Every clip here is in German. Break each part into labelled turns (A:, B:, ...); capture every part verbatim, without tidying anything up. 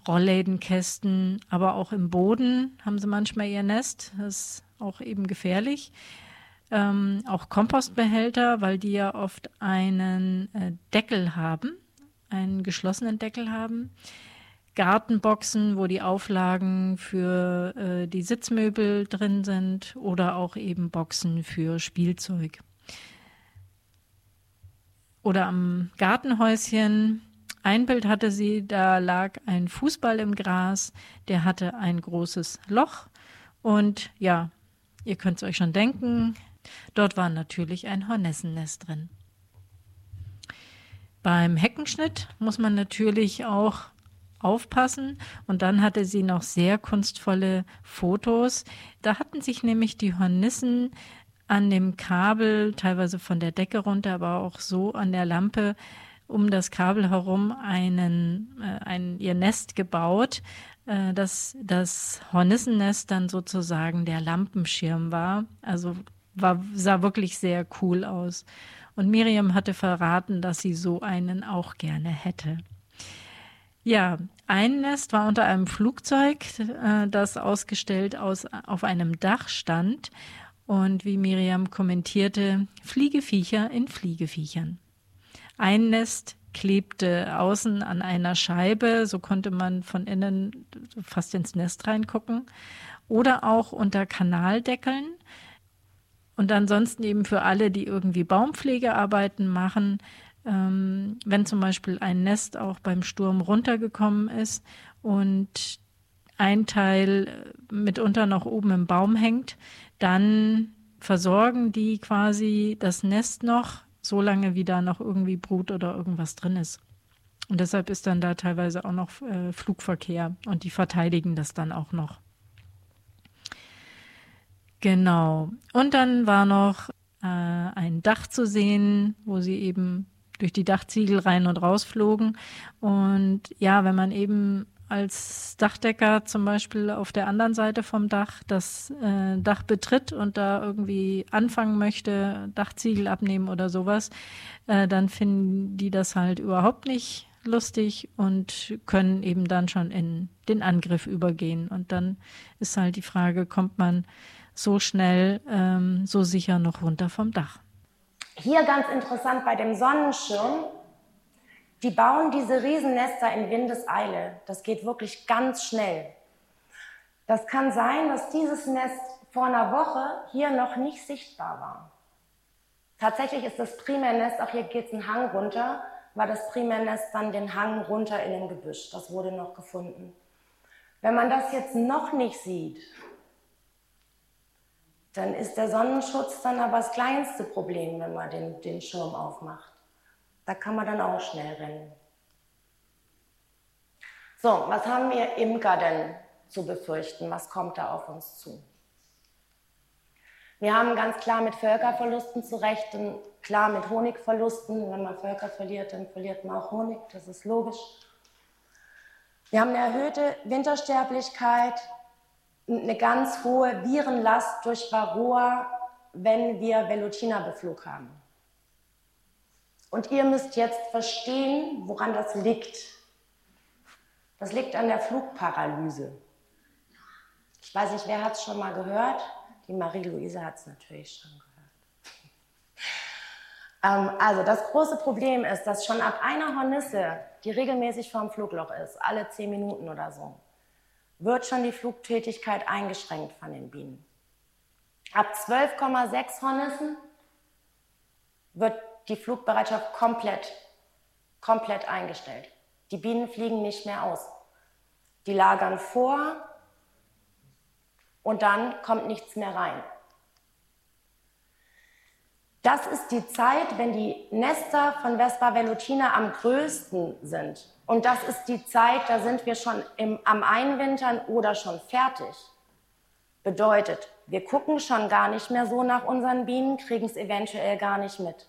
A: Rolllädenkästen, aber auch im Boden haben sie manchmal ihr Nest. Das ist auch eben gefährlich. Ähm, auch Kompostbehälter, weil die ja oft einen äh, Deckel haben, einen geschlossenen Deckel haben. Gartenboxen, wo die Auflagen für äh, die Sitzmöbel drin sind oder auch eben Boxen für Spielzeug. Oder am Gartenhäuschen. Ein Bild hatte sie, da lag ein Fußball im Gras, der hatte ein großes Loch und ja, ihr könnt es euch schon denken, dort war natürlich ein Hornissennest drin. Beim Heckenschnitt muss man natürlich auch aufpassen und dann hatte sie noch sehr kunstvolle Fotos. Da hatten sich nämlich die Hornissen an dem Kabel, teilweise von der Decke runter, aber auch so an der Lampe um das Kabel herum einen, äh, ein, ihr Nest gebaut, äh, dass das Hornissennest dann sozusagen der Lampenschirm war. Also war, sah wirklich sehr cool aus. Und Miriam hatte verraten, dass sie so einen auch gerne hätte. Ja, ein Nest war unter einem Flugzeug, äh, das ausgestellt aus, auf einem Dach stand. Und wie Miriam kommentierte, Fliegeviecher in Fliegeviechern. Ein Nest klebte außen an einer Scheibe, so konnte man von innen fast ins Nest reingucken. Oder auch unter Kanaldeckeln. Und ansonsten eben für alle, die irgendwie Baumpflegearbeiten machen, ähm, wenn zum Beispiel ein Nest auch beim Sturm runtergekommen ist und ein Teil mitunter noch oben im Baum hängt, dann versorgen die quasi das Nest noch, solange wie da noch irgendwie Brut oder irgendwas drin ist. Und deshalb ist dann da teilweise auch noch äh, Flugverkehr und die verteidigen das dann auch noch. Genau. Und dann war noch äh, ein Dach zu sehen, wo sie eben durch die Dachziegel rein und raus flogen. Und ja, wenn man eben als Dachdecker zum Beispiel auf der anderen Seite vom Dach das äh, Dach betritt und da irgendwie anfangen möchte, Dachziegel abnehmen oder sowas, äh, dann finden die das halt überhaupt nicht lustig und können eben dann schon in den Angriff übergehen. Und dann ist halt die Frage, kommt man so schnell, ähm, so sicher noch runter vom Dach?
B: Hier ganz interessant bei dem Sonnenschirm, die bauen diese Riesennester in Windeseile. Das geht wirklich ganz schnell. Das kann sein, dass dieses Nest vor einer Woche hier noch nicht sichtbar war. Tatsächlich ist das Primärnest, auch hier geht es einen Hang runter, war das Primärnest dann den Hang runter in dem Gebüsch. Das wurde noch gefunden. Wenn man das jetzt noch nicht sieht, dann ist der Sonnenschutz dann aber das kleinste Problem, wenn man den, den Schirm aufmacht. Da kann man dann auch schnell rennen. So, was haben wir Imker denn zu befürchten? Was kommt da auf uns zu? Wir haben ganz klar mit Völkerverlusten zu rechnen, klar mit Honigverlusten. Wenn man Völker verliert, dann verliert man auch Honig, das ist logisch. Wir haben eine erhöhte Wintersterblichkeit, eine ganz hohe Virenlast durch Varroa, wenn wir Velutina-Beflug haben. Und ihr müsst jetzt verstehen, woran das liegt. Das liegt an der Flugparalyse. Ich weiß nicht, wer hat es schon mal gehört? Die Marie-Louise hat es natürlich schon gehört. ähm, also das große Problem ist, dass schon ab einer Hornisse, die regelmäßig vorm Flugloch ist, alle zehn Minuten oder so, wird schon die Flugtätigkeit eingeschränkt von den Bienen. Ab zwölf Komma sechs Hornissen wird die Flugbereitschaft komplett, komplett eingestellt. Die Bienen fliegen nicht mehr aus. Die lagern vor und dann kommt nichts mehr rein. Das ist die Zeit, wenn die Nester von Vespa velutina am größten sind. Und das ist die Zeit, da sind wir schon im, am Einwintern oder schon fertig. Bedeutet, wir gucken schon gar nicht mehr so nach unseren Bienen, kriegen es eventuell gar nicht mit.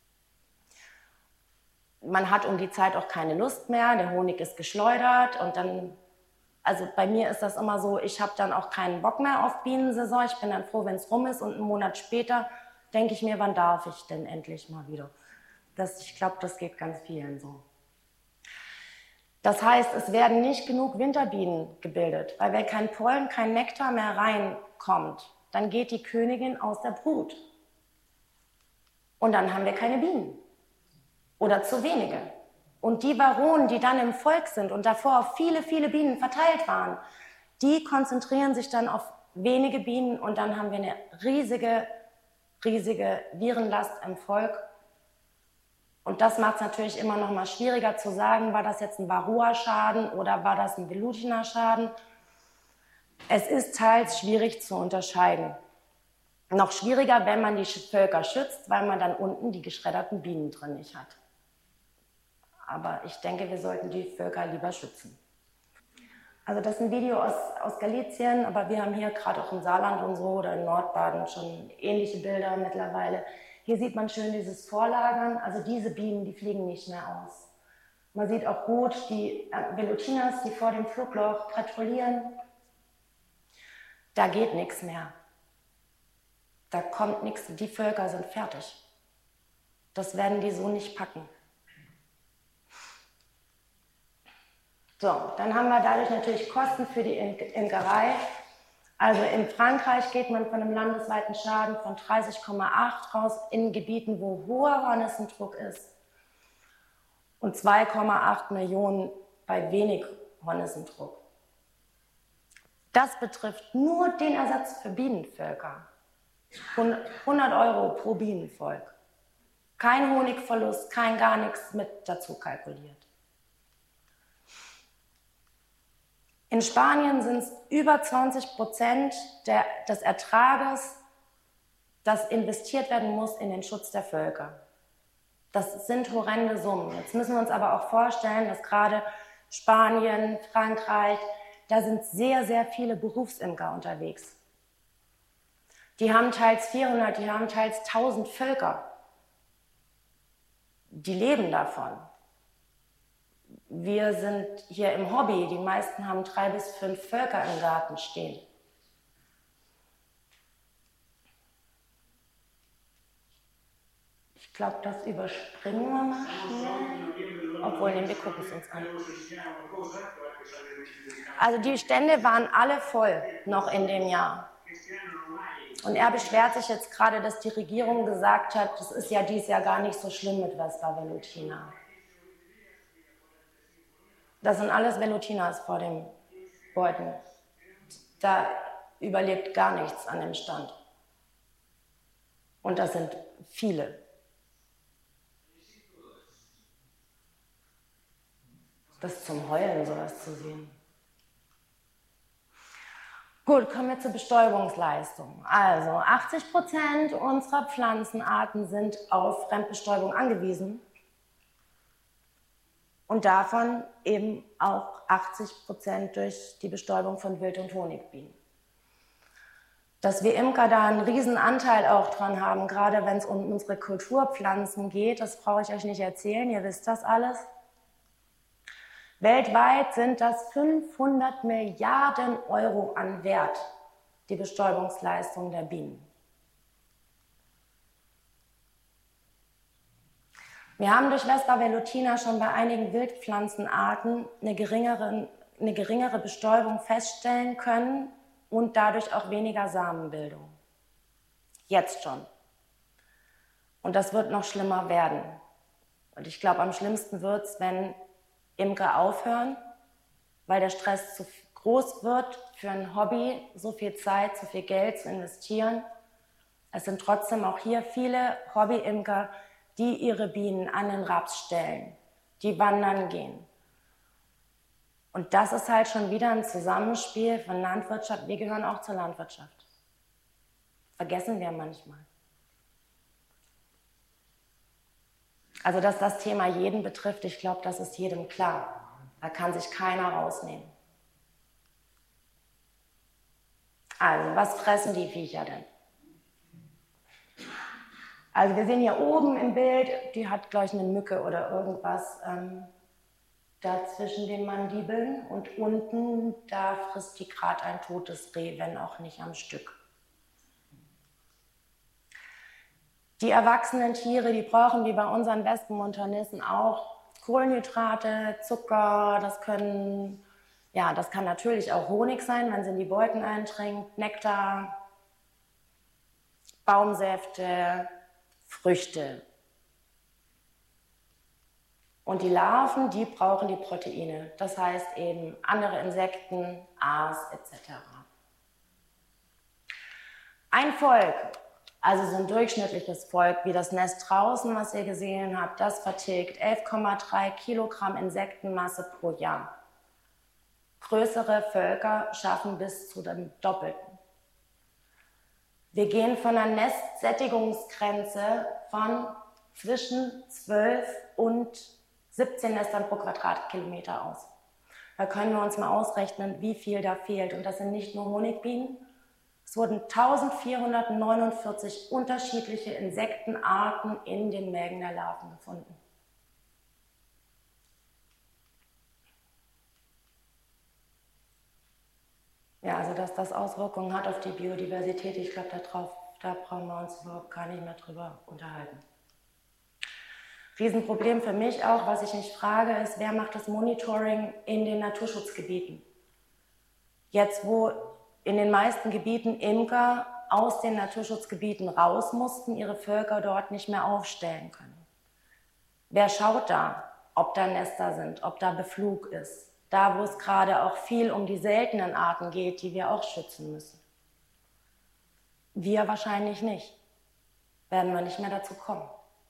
B: Man hat um die Zeit auch keine Lust mehr, der Honig ist geschleudert und dann, also bei mir ist das immer so, ich habe dann auch keinen Bock mehr auf Bienensaison. Ich bin dann froh, wenn es rum ist und einen Monat später denke ich mir, wann darf ich denn endlich mal wieder? Das, ich glaube, das geht ganz vielen so. Das heißt, es werden nicht genug Winterbienen gebildet, weil wenn kein Pollen, kein Nektar mehr reinkommt, dann geht die Königin aus der Brut. Und dann haben wir keine Bienen. Oder zu wenige. Und die Baronen, die dann im Volk sind und davor auf viele, viele Bienen verteilt waren, die konzentrieren sich dann auf wenige Bienen und dann haben wir eine riesige, riesige Virenlast im Volk. Und das macht es natürlich immer noch mal schwieriger zu sagen, war das jetzt ein Varroa-Schaden oder war das ein Velutina-Schaden. Es ist teils schwierig zu unterscheiden. Noch schwieriger, wenn man die Völker schützt, weil man dann unten die geschredderten Bienen drin nicht hat. Aber ich denke, wir sollten die Völker lieber schützen. Also das ist ein Video aus, aus Galizien, aber wir haben hier gerade auch im Saarland und so oder in Nordbaden schon ähnliche Bilder mittlerweile. Hier sieht man schön dieses Vorlagern, also diese Bienen, die fliegen nicht mehr aus. Man sieht auch gut die äh, Velutinas, die vor dem Flugloch patrouillieren. Da geht nichts mehr. Da kommt nichts, die Völker sind fertig. Das werden die so nicht packen. So, dann haben wir dadurch natürlich Kosten für die Imkerei. Also in Frankreich geht man von einem landesweiten Schaden von dreißig Komma acht raus in Gebieten, wo hoher Hornissendruck ist und zwei Komma acht Millionen bei wenig Hornissendruck. Das betrifft nur den Ersatz für Bienenvölker. hundert Euro pro Bienenvolk. Kein Honigverlust, kein gar nichts mit dazu kalkuliert. In Spanien sind es über zwanzig Prozent der, des Ertrages, das investiert werden muss in den Schutz der Völker. Das sind horrende Summen. Jetzt müssen wir uns aber auch vorstellen, dass gerade Spanien, Frankreich, da sind sehr, sehr viele Berufsimker unterwegs. Die haben teils vierhundert, die haben teils tausend Völker. Die leben davon. Wir sind hier im Hobby, die meisten haben drei bis fünf Völker im Garten stehen. Ich glaube, das überspringen wir mal schnell. Obwohl, nee, wir gucken es uns an. Also die Stände waren alle voll noch in dem Jahr. Und er beschwert sich jetzt gerade, dass die Regierung gesagt hat, das ist ja dieses Jahr gar nicht so schlimm mit Vespa velutina. Das sind alles Velutinas vor dem Beuten. Da überlebt gar nichts an dem Stand. Und das sind viele. Das ist zum Heulen, sowas zu sehen. Gut, kommen wir zur Bestäubungsleistung. Also achtzig Prozent unserer Pflanzenarten sind auf Fremdbestäubung angewiesen. Und davon eben auch achtzig Prozent durch die Bestäubung von Wild- und Honigbienen. Dass wir Imker da einen riesen Anteil auch dran haben, gerade wenn es um unsere Kulturpflanzen geht, das brauche ich euch nicht erzählen, ihr wisst das alles. Weltweit sind das fünfhundert Milliarden Euro an Wert, die Bestäubungsleistung der Bienen. Wir haben durch Vespa velutina schon bei einigen Wildpflanzenarten eine geringere, eine geringere Bestäubung feststellen können und dadurch auch weniger Samenbildung. Jetzt schon. Und das wird noch schlimmer werden. Und ich glaube, am schlimmsten wird es, wenn Imker aufhören, weil der Stress zu groß wird für ein Hobby, so viel Zeit, so viel Geld zu investieren. Es sind trotzdem auch hier viele Hobby-Imker, die ihre Bienen an den Raps stellen, die wandern gehen. Und das ist halt schon wieder ein Zusammenspiel von Landwirtschaft. Wir gehören auch zur Landwirtschaft. Vergessen wir manchmal. Also, dass das Thema jeden betrifft, ich glaube, das ist jedem klar. Da kann sich keiner rausnehmen. Also, was fressen die Viecher denn? Also wir sehen hier oben im Bild, die hat gleich eine Mücke oder irgendwas ähm, da zwischen den Mandibeln und unten, da frisst die gerade ein totes Reh, wenn auch nicht am Stück. Die erwachsenen Tiere, die brauchen wie bei unseren Wespen und Hornissen auch Kohlenhydrate, Zucker, das können, ja, das kann natürlich auch Honig sein, wenn sie in die Beuten eindringt, Nektar, Baumsäfte, Früchte. Und die Larven, die brauchen die Proteine, das heißt eben andere Insekten, Aas et cetera. Ein Volk, also so ein durchschnittliches Volk wie das Nest draußen, was ihr gesehen habt, das vertilgt elf Komma drei Kilogramm Insektenmasse pro Jahr. Größere Völker schaffen bis zu dem Doppelten. Wir gehen von einer Nestsättigungsgrenze von zwischen zwölf und siebzehn Nestern pro Quadratkilometer aus. Da können wir uns mal ausrechnen, wie viel da fehlt. Und das sind nicht nur Honigbienen. Es wurden eintausendvierhundertneunundvierzig unterschiedliche Insektenarten in den Mägen der Larven gefunden. Ja, also dass das Auswirkungen hat auf die Biodiversität, ich glaube, da brauchen wir uns überhaupt gar nicht mehr drüber unterhalten. Riesenproblem für mich auch, was ich mich frage, ist, wer macht das Monitoring in den Naturschutzgebieten? Jetzt, wo in den meisten Gebieten Imker aus den Naturschutzgebieten raus mussten, ihre Völker dort nicht mehr aufstellen können. Wer schaut da, ob da Nester sind, ob da Beflug ist? Da, wo es gerade auch viel um die seltenen Arten geht, die wir auch schützen müssen. Wir wahrscheinlich nicht. Werden wir nicht mehr dazu kommen.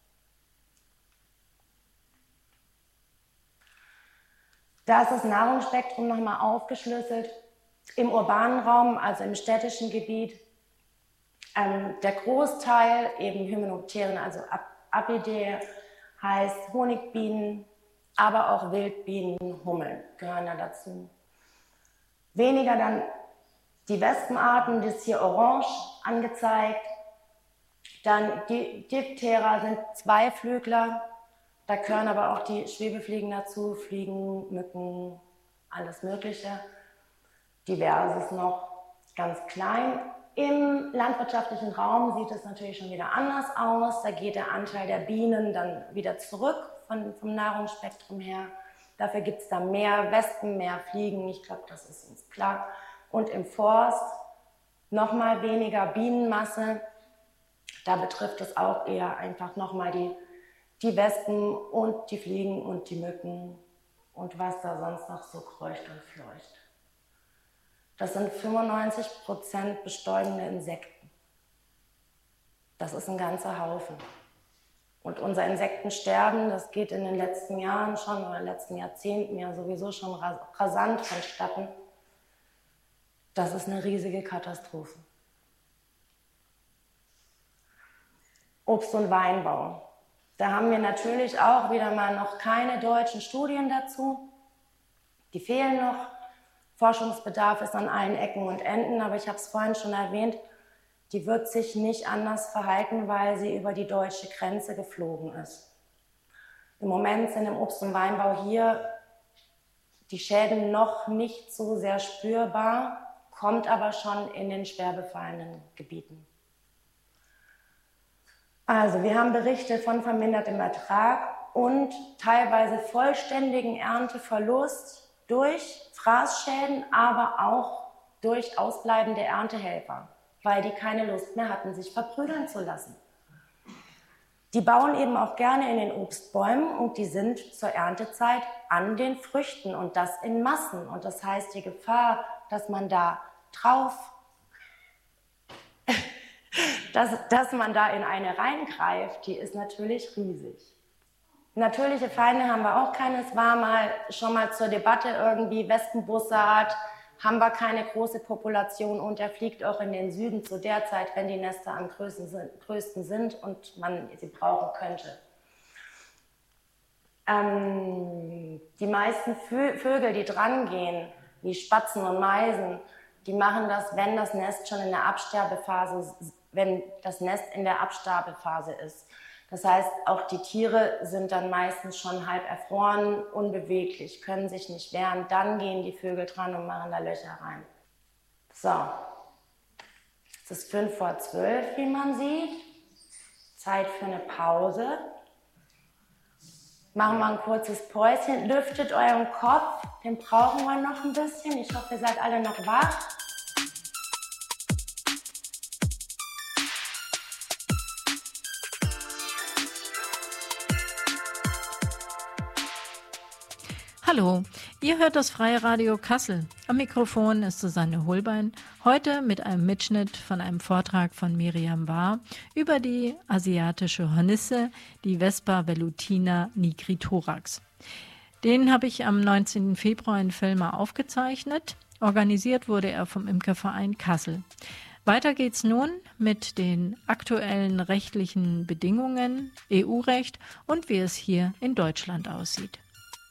B: Da ist das Nahrungsspektrum nochmal aufgeschlüsselt. Im urbanen Raum, also im städtischen Gebiet, ähm, der Großteil eben Hymenopteren, also Apidae, heißt Honigbienen, aber auch Wildbienen, Hummeln gehören da dazu. Weniger dann die Wespenarten, das ist hier orange angezeigt. Dann die Diptera sind Zweiflügler, da gehören aber auch die Schwebefliegen dazu, Fliegen, Mücken, alles Mögliche. Diverses noch, ganz klein. Im landwirtschaftlichen Raum sieht es natürlich schon wieder anders aus. Da geht der Anteil der Bienen dann wieder zurück von, vom Nahrungsspektrum her. Dafür gibt es da mehr Wespen, mehr Fliegen. Ich glaube, das ist uns klar. Und im Forst nochmal weniger Bienenmasse. Da betrifft es auch eher einfach nochmal die, die Wespen und die Fliegen und die Mücken und was da sonst noch so kreucht und fleucht. Das sind fünfundneunzig Prozent bestäubende Insekten. Das ist ein ganzer Haufen. Und unser Insektensterben, das geht in den letzten Jahren schon, oder in den letzten Jahrzehnten ja sowieso schon rasant vonstatten. Das ist eine riesige Katastrophe. Obst- und Weinbau. Da haben wir natürlich auch wieder mal noch keine deutschen Studien dazu. Die fehlen noch. Forschungsbedarf ist an allen Ecken und Enden, aber ich habe es vorhin schon erwähnt, die wird sich nicht anders verhalten, weil sie über die deutsche Grenze geflogen ist. Im Moment sind im Obst- und Weinbau hier die Schäden noch nicht so sehr spürbar, kommt aber schon in den schwer befallenen Gebieten. Also wir haben Berichte von vermindertem Ertrag und teilweise vollständigen Ernteverlust durch Fraßschäden, aber auch durch ausbleibende Erntehelfer, weil die keine Lust mehr hatten, sich verprügeln zu lassen. Die bauen eben auch gerne in den Obstbäumen und die sind zur Erntezeit an den Früchten und das in Massen. Und das heißt, die Gefahr, dass man da drauf, dass, dass man da in eine reingreift, die ist natürlich riesig. Natürliche Feinde haben wir auch keine. Es war mal schon mal zur Debatte irgendwie Wespenbussard, haben wir keine große Population und er fliegt auch in den Süden zu der Zeit, wenn die Nester am größten sind und man sie brauchen könnte. Ähm, die meisten Vögel, die drangehen, wie Spatzen und Meisen, die machen das, wenn das Nest schon in der Absterbephase, wenn das Nest in der Absterbephase ist. Das heißt, auch die Tiere sind dann meistens schon halb erfroren, unbeweglich, können sich nicht wehren. Dann gehen die Vögel dran und machen da Löcher rein. So, es ist fünf vor zwölf, wie man sieht. Zeit für eine Pause. Machen wir ein kurzes Päuschen. Lüftet euren Kopf, den brauchen wir noch ein bisschen. Ich hoffe, ihr seid alle noch wach.
A: Hallo, ihr hört das Freie Radio Kassel. Am Mikrofon ist Susanne Holbein, heute mit einem Mitschnitt von einem Vortrag von Miriam Wahr über die asiatische Hornisse, die Vespa velutina nigrithorax. Den habe ich am neunzehnten Februar in Villmar aufgezeichnet. Organisiert wurde er vom Imkerverein Kassel. Weiter geht's nun mit den aktuellen rechtlichen Bedingungen, E U-Recht und wie es hier in Deutschland aussieht.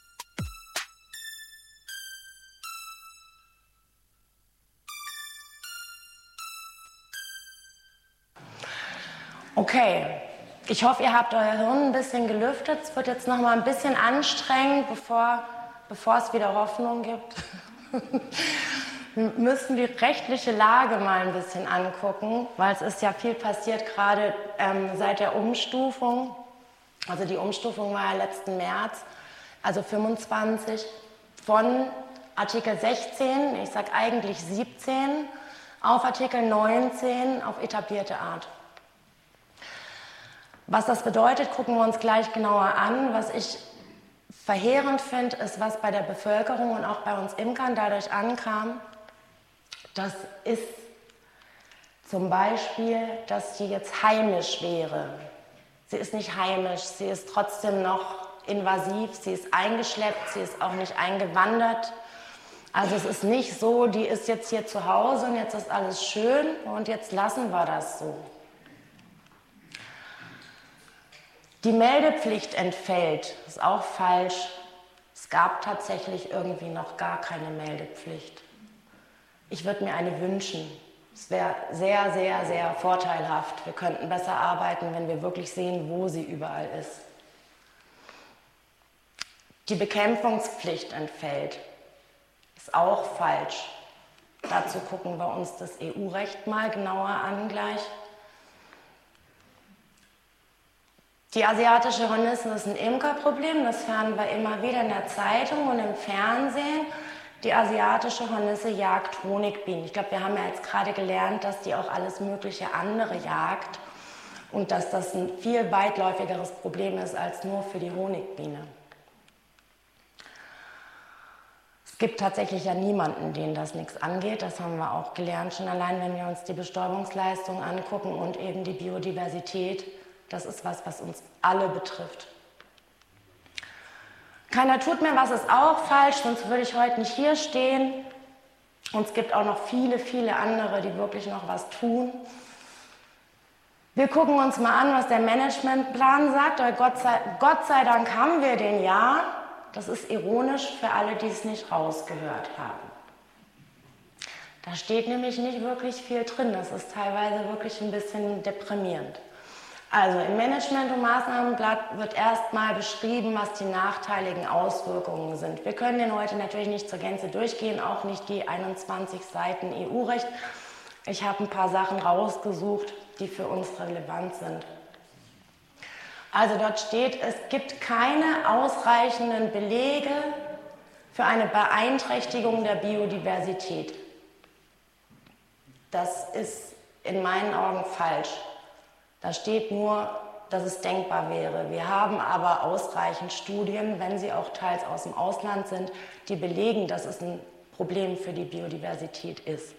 B: Okay, ich hoffe, ihr habt euer Hirn ein bisschen gelüftet. Es wird jetzt noch mal ein bisschen anstrengend, bevor, bevor es wieder Hoffnung gibt. Wir müssen die rechtliche Lage mal ein bisschen angucken, weil es ist ja viel passiert, gerade ähm, seit der Umstufung. Also die Umstufung war ja letzten März, also fünfundzwanzig, von Artikel sechzehn, ich sage eigentlich siebzehn, auf Artikel neunzehn auf etablierte Art. Was das bedeutet, gucken wir uns gleich genauer an. Was ich verheerend finde, ist, was bei der Bevölkerung und auch bei uns Imkern dadurch ankam. Das ist zum Beispiel, dass die jetzt heimisch wäre. Sie ist nicht heimisch, sie ist trotzdem noch invasiv, sie ist eingeschleppt, sie ist auch nicht eingewandert. Also es ist nicht so, die ist jetzt hier zu Hause und jetzt ist alles schön und jetzt lassen wir das so. Die Meldepflicht entfällt, ist auch falsch. Es gab tatsächlich irgendwie noch gar keine Meldepflicht. Ich würde mir eine wünschen. Es wäre sehr, sehr, sehr vorteilhaft. Wir könnten besser arbeiten, wenn wir wirklich sehen, wo sie überall ist. Die Bekämpfungspflicht entfällt, ist auch falsch. Dazu gucken wir uns das E U-Recht mal genauer an gleich. Die asiatische Hornisse ist ein Imkerproblem, das hören wir immer wieder in der Zeitung und im Fernsehen. Die asiatische Hornisse jagt Honigbienen. Ich glaube, wir haben ja jetzt gerade gelernt, dass die auch alles mögliche andere jagt und dass das ein viel weitläufigeres Problem ist als nur für die Honigbiene. Es gibt tatsächlich ja niemanden, den das nichts angeht. Das haben wir auch gelernt, schon allein, wenn wir uns die Bestäubungsleistung angucken und eben die Biodiversität. Das ist was, was uns alle betrifft. Keiner tut mehr was, ist auch falsch, sonst würde ich heute nicht hier stehen. Und es gibt auch noch viele, viele andere, die wirklich noch was tun. Wir gucken uns mal an, was der Managementplan sagt. Gott sei, Gott sei Dank haben wir den ja. Das ist ironisch für alle, die es nicht rausgehört haben. Da steht nämlich nicht wirklich viel drin. Das ist teilweise wirklich ein bisschen deprimierend. Also im Management- und Maßnahmenblatt wird erstmal beschrieben, was die nachteiligen Auswirkungen sind. Wir können den heute natürlich nicht zur Gänze durchgehen, auch nicht die einundzwanzig Seiten E U-Recht. Ich habe ein paar Sachen rausgesucht, die für uns relevant sind. Also dort steht, es gibt keine ausreichenden Belege für eine Beeinträchtigung der Biodiversität. Das ist in meinen Augen falsch. Da steht nur, dass es denkbar wäre. Wir haben aber ausreichend Studien, wenn sie auch teils aus dem Ausland sind, die belegen, dass es ein Problem für die Biodiversität ist.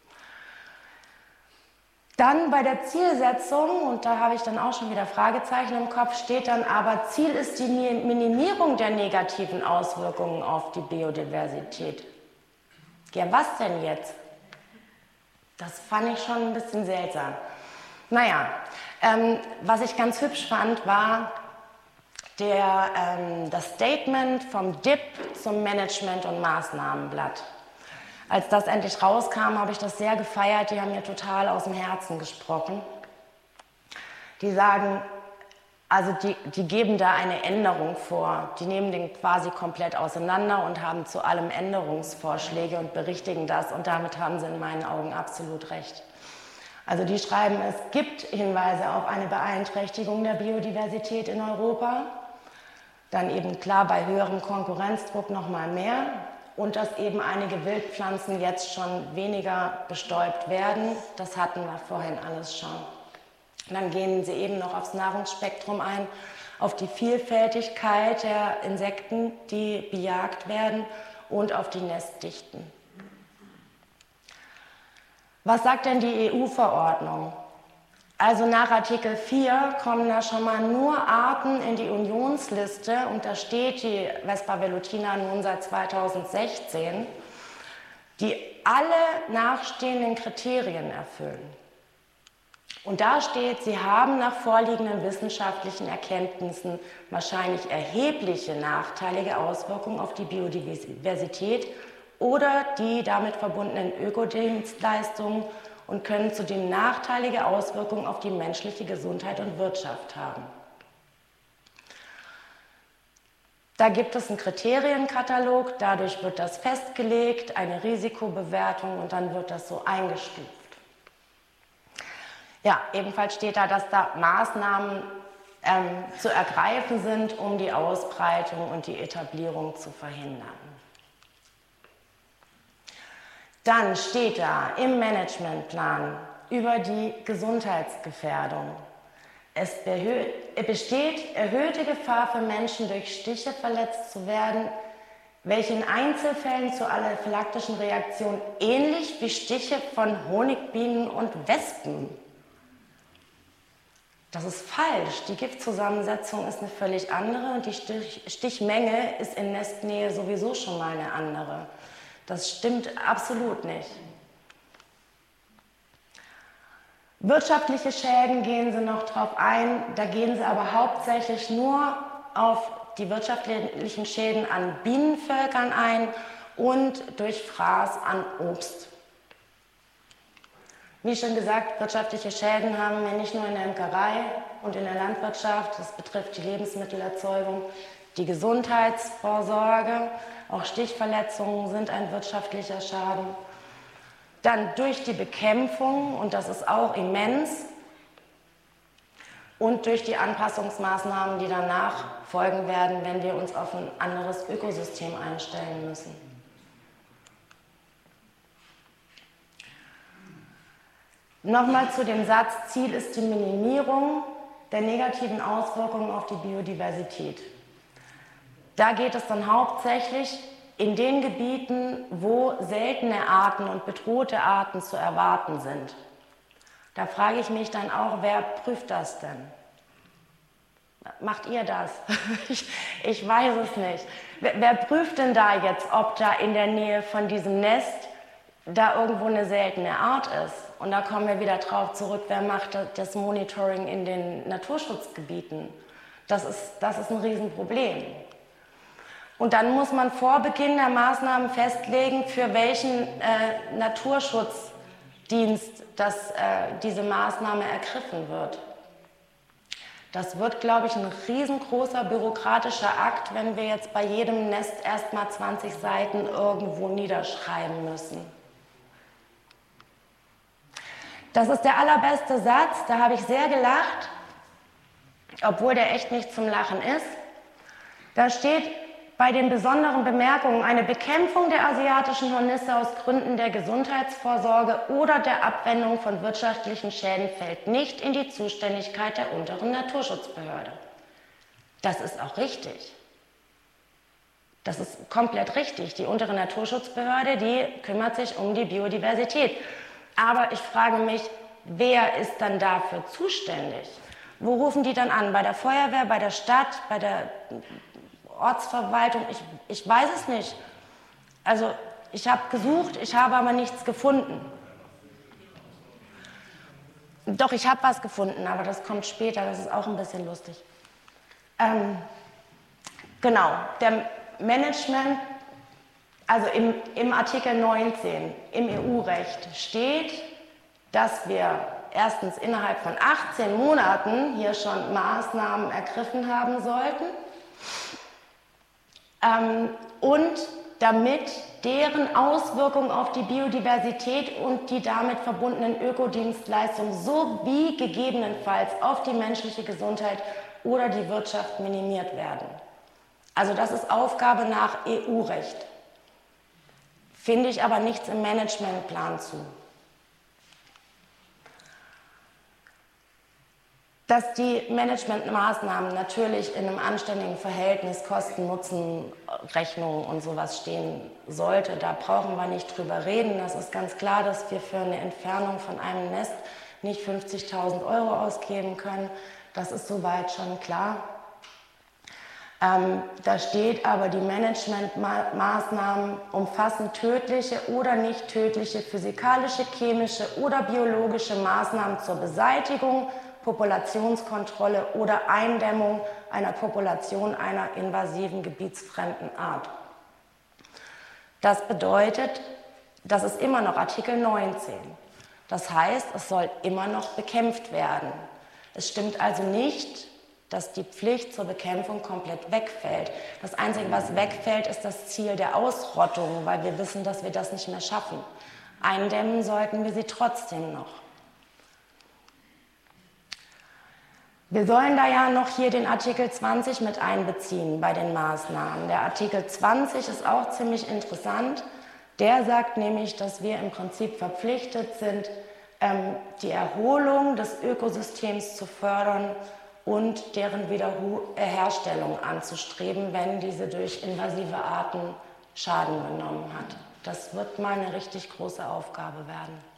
B: Dann bei der Zielsetzung, und da habe ich dann auch schon wieder Fragezeichen im Kopf, steht dann aber, Ziel ist die Minimierung der negativen Auswirkungen auf die Biodiversität. Ja, was denn jetzt? Das fand ich schon ein bisschen seltsam. Naja, ähm, was ich ganz hübsch fand, war der, ähm, das Statement vom D I P zum Management- und Maßnahmenblatt. Als das endlich rauskam, habe ich das sehr gefeiert. Die haben mir total aus dem Herzen gesprochen. Die sagen, also die, die geben da eine Änderung vor. Die nehmen den quasi komplett auseinander und haben zu allem Änderungsvorschläge und berichtigen das. Und damit haben sie in meinen Augen absolut recht. Also die schreiben, es gibt Hinweise auf eine Beeinträchtigung der Biodiversität in Europa. Dann eben klar bei höherem Konkurrenzdruck noch mal mehr und dass eben einige Wildpflanzen jetzt schon weniger bestäubt werden. Das hatten wir vorhin alles schon. Dann gehen sie eben noch aufs Nahrungsspektrum ein, auf die Vielfältigkeit der Insekten, die bejagt werden und auf die Nestdichten. Was sagt denn die E U-Verordnung? Also nach Artikel vier kommen da schon mal nur Arten in die Unionsliste und da steht die Vespa velutina nun seit zweitausendsechzehn, die alle nachstehenden Kriterien erfüllen. Und da steht, sie haben nach vorliegenden wissenschaftlichen Erkenntnissen wahrscheinlich erhebliche nachteilige Auswirkungen auf die Biodiversität oder die damit verbundenen Ökodienstleistungen und können zudem nachteilige Auswirkungen auf die menschliche Gesundheit und Wirtschaft haben. Da gibt es einen Kriterienkatalog, dadurch wird das festgelegt, eine Risikobewertung und dann wird das so eingestuft. Ja, ebenfalls steht da, dass da Maßnahmen ähm, zu ergreifen sind, um die Ausbreitung und die Etablierung zu verhindern. Dann steht da im Managementplan über die Gesundheitsgefährdung. Es besteht erhöhte Gefahr für Menschen, durch Stiche verletzt zu werden, welche in Einzelfällen zur anaphylaktischen Reaktion ähnlich wie Stiche von Honigbienen und Wespen. Das ist falsch. Die Giftzusammensetzung ist eine völlig andere und die Stich Stichmenge ist in Nestnähe sowieso schon mal eine andere. Das stimmt absolut nicht. Wirtschaftliche Schäden gehen sie noch drauf ein, da gehen sie aber hauptsächlich nur auf die wirtschaftlichen Schäden an Bienenvölkern ein und durch Fraß an Obst. Wie schon gesagt, wirtschaftliche Schäden haben wir nicht nur in der Imkerei und in der Landwirtschaft, das betrifft die Lebensmittelerzeugung, die Gesundheitsvorsorge, auch Stichverletzungen sind ein wirtschaftlicher Schaden. Dann durch die Bekämpfung, und das ist auch immens, und durch die Anpassungsmaßnahmen, die danach folgen werden, wenn wir uns auf ein anderes Ökosystem einstellen müssen. Nochmal zu dem Satz, Ziel ist die Minimierung der negativen Auswirkungen auf die Biodiversität. Da geht es dann hauptsächlich in den Gebieten, wo seltene Arten und bedrohte Arten zu erwarten sind. Da frage ich mich dann auch, wer prüft das denn? Macht ihr das? ich, ich weiß es nicht. Wer, wer prüft denn da jetzt, ob da in der Nähe von diesem Nest da irgendwo eine seltene Art ist? Und da kommen wir wieder drauf zurück, wer macht das Monitoring in den Naturschutzgebieten? Das ist, das ist ein Riesenproblem. Und dann muss man vor Beginn der Maßnahmen festlegen, für welchen äh, Naturschutzdienst das, äh, diese Maßnahme ergriffen wird. Das wird, glaube ich, ein riesengroßer bürokratischer Akt, wenn wir jetzt bei jedem Nest erst mal zwanzig Seiten irgendwo niederschreiben müssen. Das ist der allerbeste Satz, da habe ich sehr gelacht, obwohl der echt nicht zum Lachen ist. Da steht bei den besonderen Bemerkungen, eine Bekämpfung der asiatischen Hornisse aus Gründen der Gesundheitsvorsorge oder der Abwendung von wirtschaftlichen Schäden fällt nicht in die Zuständigkeit der unteren Naturschutzbehörde. Das ist auch richtig. Das ist komplett richtig. Die untere Naturschutzbehörde, die kümmert sich um die Biodiversität. Aber ich frage mich, wer ist dann dafür zuständig? Wo rufen die dann an? Bei der Feuerwehr, bei der Stadt, bei der Ortsverwaltung? Ich, ich weiß es nicht. Also ich habe gesucht, ich habe aber nichts gefunden. Doch, ich habe was gefunden, aber das kommt später, das ist auch ein bisschen lustig. Ähm, genau, der Management, also im, im Artikel neunzehn im E U-Recht steht, dass wir erstens innerhalb von achtzehn Monaten hier schon Maßnahmen ergriffen haben sollten ähm, und damit deren Auswirkungen auf die Biodiversität und die damit verbundenen Ökodienstleistungen sowie gegebenenfalls auf die menschliche Gesundheit oder die Wirtschaft minimiert werden. Also das ist Aufgabe nach E U-Recht. Finde ich aber nichts im Managementplan zu. Dass die Managementmaßnahmen natürlich in einem anständigen Verhältnis Kosten-Nutzen-Rechnungen und sowas stehen sollte, da brauchen wir nicht drüber reden. Das ist ganz klar, dass wir für eine Entfernung von einem Nest nicht fünfzigtausend Euro ausgeben können. Das ist soweit schon klar. Ähm, da steht aber, die Managementmaßnahmen umfassen tödliche oder nicht tödliche physikalische, chemische oder biologische Maßnahmen zur Beseitigung, Populationskontrolle oder Eindämmung einer Population einer invasiven, gebietsfremden Art. Das bedeutet, das ist immer noch Artikel neunzehn. Das heißt, es soll immer noch bekämpft werden. Es stimmt also nicht, dass die Pflicht zur Bekämpfung komplett wegfällt. Das Einzige, was wegfällt, ist das Ziel der Ausrottung, weil wir wissen, dass wir das nicht mehr schaffen. Eindämmen sollten wir sie trotzdem noch. Wir sollen da ja noch hier den Artikel zwanzig mit einbeziehen bei den Maßnahmen. Der Artikel zwanzig ist auch ziemlich interessant. Der sagt nämlich, dass wir im Prinzip verpflichtet sind, ähm, die Erholung des Ökosystems zu fördern und deren Wiederherstellung anzustreben, wenn diese durch invasive Arten Schaden genommen hat. Das wird mal eine richtig große Aufgabe werden.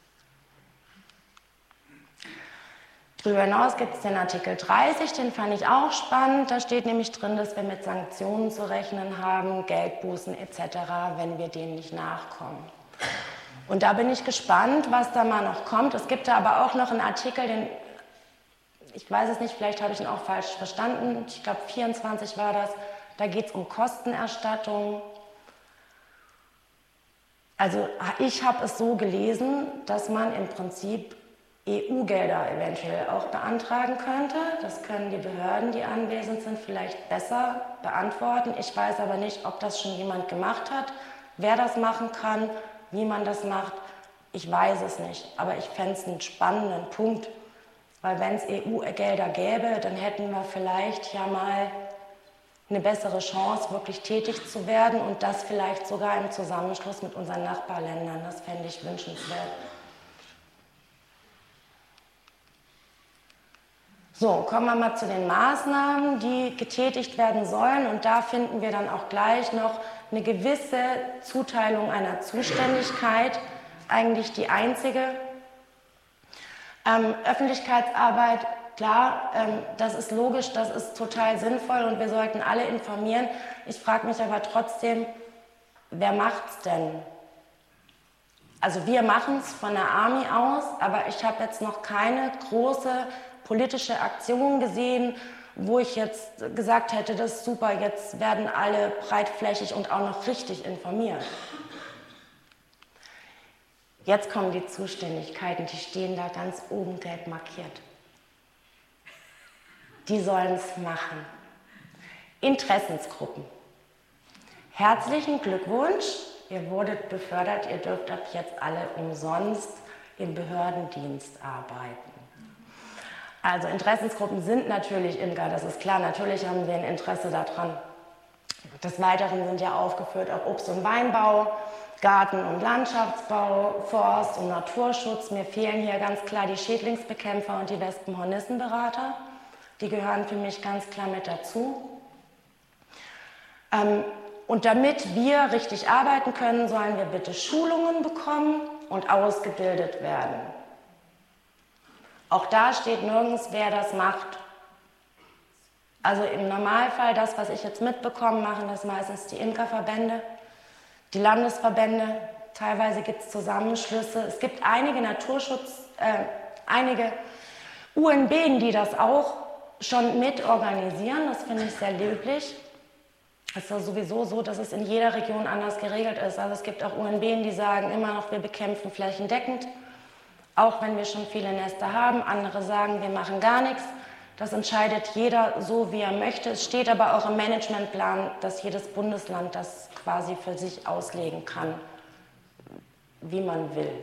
B: Darüber hinaus gibt es den Artikel dreißig, den fand ich auch spannend. Da steht nämlich drin, dass wir mit Sanktionen zu rechnen haben, Geldbußen et cetera, wenn wir denen nicht nachkommen. Und da bin ich gespannt, was da mal noch kommt. Es gibt da aber auch noch einen Artikel, den, ich weiß es nicht, vielleicht habe ich ihn auch falsch verstanden, ich glaube vierundzwanzig war das, da geht es um Kostenerstattung. Also ich habe es so gelesen, dass man im Prinzip E U-Gelder eventuell auch beantragen könnte. Das können die Behörden, die anwesend sind, vielleicht besser beantworten. Ich weiß aber nicht, ob das schon jemand gemacht hat, wer das machen kann, wie man das macht. Ich weiß es nicht, aber ich fände es einen spannenden Punkt, weil wenn es E U-Gelder gäbe, dann hätten wir vielleicht ja mal eine bessere Chance, wirklich tätig zu werden und das vielleicht sogar im Zusammenschluss mit unseren Nachbarländern. Das fände ich wünschenswert. So, kommen wir mal zu den Maßnahmen, die getätigt werden sollen. Und da finden wir dann auch gleich noch eine gewisse Zuteilung einer Zuständigkeit, eigentlich die einzige. Ähm, Öffentlichkeitsarbeit, klar, ähm, das ist logisch, das ist total sinnvoll und wir sollten alle informieren. Ich frage mich aber trotzdem, wer macht's denn? Also wir machen es von der Army aus, aber ich habe jetzt noch keine große politische Aktion gesehen, wo ich jetzt gesagt hätte, das ist super, jetzt werden alle breitflächig und auch noch richtig informiert. Jetzt kommen die Zuständigkeiten, die stehen da ganz oben gelb markiert. Die sollen es machen. Interessensgruppen. Herzlichen Glückwunsch, ihr wurdet befördert, ihr dürft ab jetzt alle umsonst im Behördendienst arbeiten. Also Interessensgruppen sind natürlich Imker, das ist klar, natürlich haben wir ein Interesse daran. Des Weiteren sind ja aufgeführt auch Obst- und Weinbau, Garten- und Landschaftsbau, Forst- und Naturschutz. Mir fehlen hier ganz klar die Schädlingsbekämpfer und die Wespen-Hornissenberater. Die gehören für mich ganz klar mit dazu. Ähm, und damit wir richtig arbeiten können, sollen wir bitte Schulungen bekommen und ausgebildet werden. Auch da steht nirgends, wer das macht. Also im Normalfall, das, was ich jetzt mitbekomme, machen das meistens die Imkerverbände, die Landesverbände. Teilweise gibt es Zusammenschlüsse. Es gibt einige Naturschutz, äh, einige U N B, die das auch schon mitorganisieren. Das finde ich sehr löblich. Es ist ja sowieso so, dass es in jeder Region anders geregelt ist. Also es gibt auch U N B, die sagen immer noch, wir bekämpfen flächendeckend. Auch wenn wir schon viele Nester haben, andere sagen, wir machen gar nichts. Das entscheidet jeder so, wie er möchte. Es steht aber auch im Managementplan, dass jedes Bundesland das quasi für sich auslegen kann, wie man will.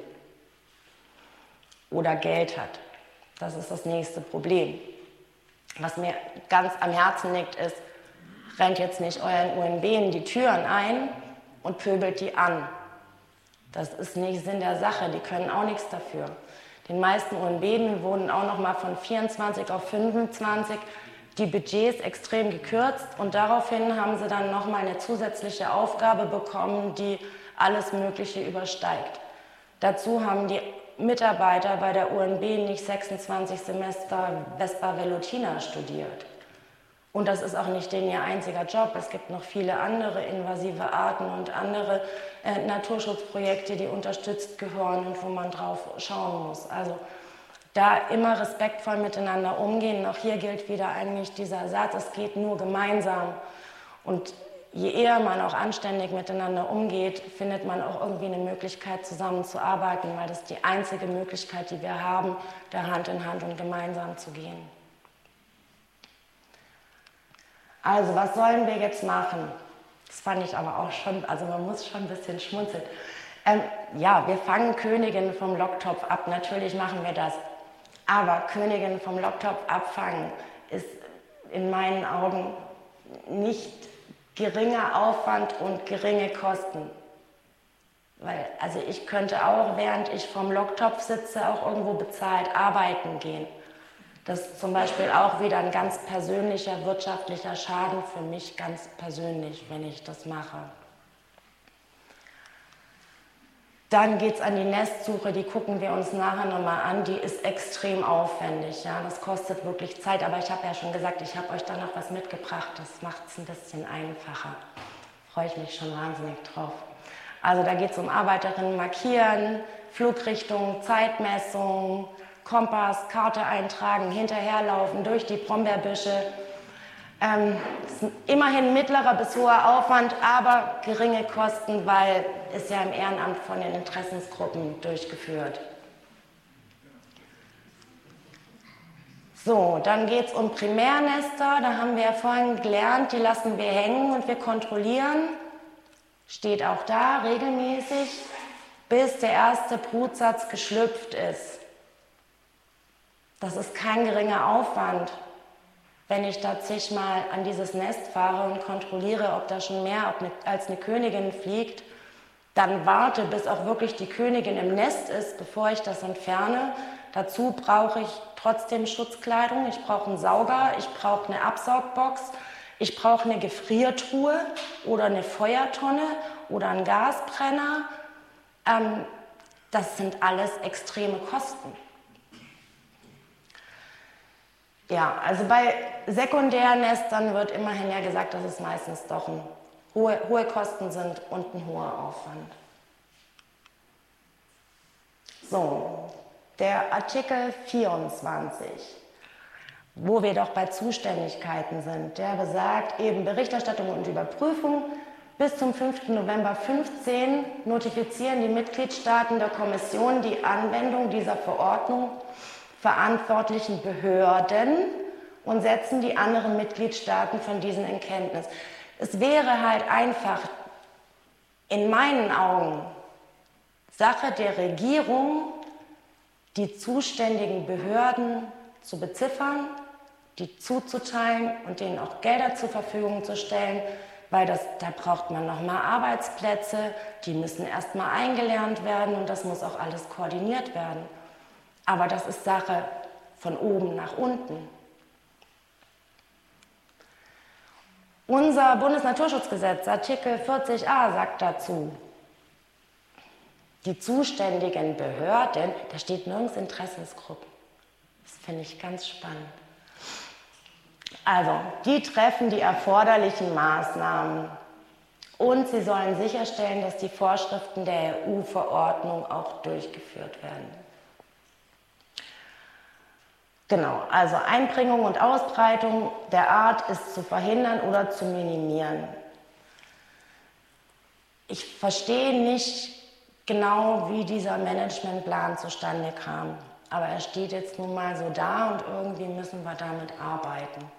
B: Oder Geld hat. Das ist das nächste Problem. Was mir ganz am Herzen liegt, ist, rennt jetzt nicht euren U N B in die Türen ein und pöbelt die an. Das ist nicht Sinn der Sache, die können auch nichts dafür. Den meisten U N B wurden auch noch mal von vierundzwanzig auf fünfundzwanzig die Budgets extrem gekürzt und daraufhin haben sie dann noch mal eine zusätzliche Aufgabe bekommen, die alles Mögliche übersteigt. Dazu haben die Mitarbeiter bei der U N B nicht sechsundzwanzig Semester Vespa Velutina studiert. Und das ist auch nicht denen ihr einziger Job. Es gibt noch viele andere invasive Arten und andere äh, Naturschutzprojekte, die unterstützt gehören und wo man drauf schauen muss. Also da immer respektvoll miteinander umgehen. Auch hier gilt wieder eigentlich dieser Satz, es geht nur gemeinsam. Und je eher man auch anständig miteinander umgeht, findet man auch irgendwie eine Möglichkeit, zusammenzuarbeiten, weil das ist die einzige Möglichkeit, die wir haben, da Hand in Hand und gemeinsam zu gehen. Also, was sollen wir jetzt machen? Das fand ich aber auch schon, also man muss schon ein bisschen schmunzeln. Ähm, ja, wir fangen Königinnen vom Locktopf ab, natürlich machen wir das. Aber Königinnen vom Locktopf abfangen ist in meinen Augen nicht geringer Aufwand und geringe Kosten. Weil, also ich könnte auch, während ich vom Locktopf sitze, auch irgendwo bezahlt arbeiten gehen. Das ist zum Beispiel auch wieder ein ganz persönlicher wirtschaftlicher Schaden für mich, ganz persönlich, wenn ich das mache. Dann geht es an die Nestsuche, die gucken wir uns nachher nochmal an, die ist extrem aufwendig, ja? Das kostet wirklich Zeit, aber ich habe ja schon gesagt, ich habe euch da noch was mitgebracht, das macht es ein bisschen einfacher. Freue ich mich schon wahnsinnig drauf. Also da geht es um Arbeiterinnen markieren, Flugrichtung, Zeitmessung, Kompass, Karte eintragen, hinterherlaufen durch die Brombeerbüsche. Ähm, das ist immerhin mittlerer bis hoher Aufwand, aber geringe Kosten, weil es ja im Ehrenamt von den Interessensgruppen durchgeführt. So, dann geht es um Primärnester. Da haben wir ja vorhin gelernt, die lassen wir hängen und wir kontrollieren. Steht auch da regelmäßig, bis der erste Brutsatz geschlüpft ist. Das ist kein geringer Aufwand, wenn ich da zigmal an dieses Nest fahre und kontrolliere, ob da schon mehr als eine Königin fliegt, dann warte, bis auch wirklich die Königin im Nest ist, bevor ich das entferne. Dazu brauche ich trotzdem Schutzkleidung, ich brauche einen Sauger, ich brauche eine Absaugbox, ich brauche eine Gefriertruhe oder eine Feuertonne oder einen Gasbrenner. Ähm, das sind alles extreme Kosten. Ja, also bei Sekundärnestern wird immerhin ja gesagt, dass es meistens doch ein hohe, hohe Kosten sind und ein hoher Aufwand. So, der Artikel vierundzwanzig, wo wir doch bei Zuständigkeiten sind, der besagt eben Berichterstattung und Überprüfung. Bis zum fünften November zweitausendfünfzehn notifizieren die Mitgliedstaaten der Kommission die Anwendung dieser Verordnung verantwortlichen Behörden und setzen die anderen Mitgliedstaaten von diesen in Kenntnis. Es wäre halt einfach in meinen Augen Sache der Regierung, die zuständigen Behörden zu beziffern, die zuzuteilen und denen auch Gelder zur Verfügung zu stellen, weil das, da braucht man nochmal Arbeitsplätze, die müssen erstmal eingelernt werden und das muss auch alles koordiniert werden. Aber das ist Sache von oben nach unten. Unser Bundesnaturschutzgesetz, Artikel vierzig a, sagt dazu, die zuständigen Behörden, da steht nirgends Interessensgruppen. Das finde ich ganz spannend. Also, die treffen die erforderlichen Maßnahmen und sie sollen sicherstellen, dass die Vorschriften der E U-Verordnung auch durchgeführt werden. Genau, also Einbringung und Ausbreitung der Art ist zu verhindern oder zu minimieren. Ich verstehe nicht genau, wie dieser Managementplan zustande kam, aber er steht jetzt nun mal so da und irgendwie müssen wir damit arbeiten.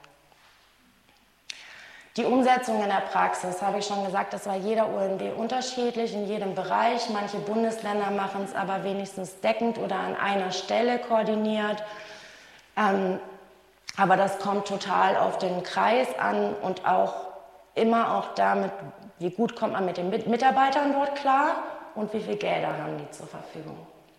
B: Die Umsetzung in der Praxis, habe ich schon gesagt, das war jeder U N B unterschiedlich, in jedem Bereich. Manche Bundesländer machen es aber wenigstens deckend oder an einer Stelle koordiniert. Ähm, aber das kommt total auf den Kreis an und auch immer auch damit, wie gut kommt man mit den Mitarbeitern dort klar und wie viel Gelder haben die zur Verfügung.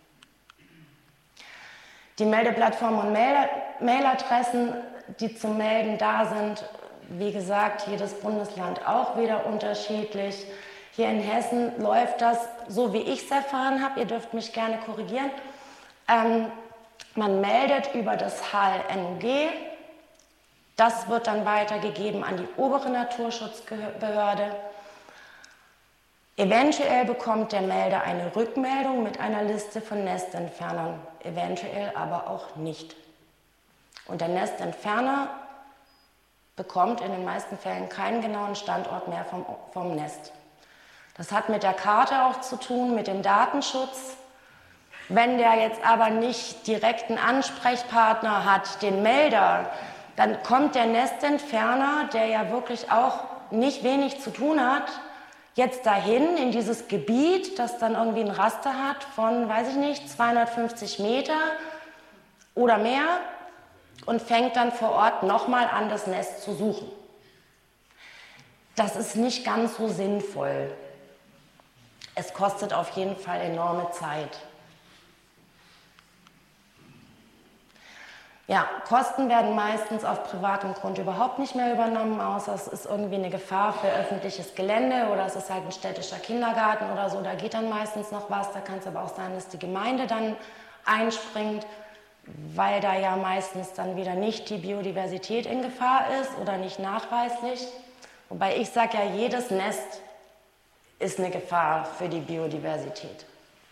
B: Die Meldeplattformen und Mail Mailadressen, die zum Melden da sind, wie gesagt, jedes Bundesland auch wieder unterschiedlich. Hier in Hessen läuft das so, wie ich es erfahren habe, ihr dürft mich gerne korrigieren. Ähm, man meldet über das H L N O G, das wird dann weitergegeben an die obere Naturschutzbehörde. Eventuell bekommt der Melder eine Rückmeldung mit einer Liste von Nestentfernern, eventuell aber auch nicht. Und der Nestentferner bekommt in den meisten Fällen keinen genauen Standort mehr vom, vom Nest. Das hat mit der Karte auch zu tun, mit dem Datenschutz. Wenn der jetzt aber nicht direkt einen Ansprechpartner hat, den Melder, dann kommt der Nestentferner, der ja wirklich auch nicht wenig zu tun hat, jetzt dahin in dieses Gebiet, das dann irgendwie ein Raster hat von, weiß ich nicht, zweihundertfünfzig Meter oder mehr und fängt dann vor Ort nochmal an, das Nest zu suchen. Das ist nicht ganz so sinnvoll. Es kostet auf jeden Fall enorme Zeit. Ja, Kosten werden meistens auf privatem Grund überhaupt nicht mehr übernommen, außer es ist irgendwie eine Gefahr für öffentliches Gelände oder es ist halt ein städtischer Kindergarten oder so, da geht dann meistens noch was. Da kann es aber auch sein, dass die Gemeinde dann einspringt, weil da ja meistens dann wieder nicht die Biodiversität in Gefahr ist oder nicht nachweislich. Wobei ich sage ja, jedes Nest ist eine Gefahr für die Biodiversität.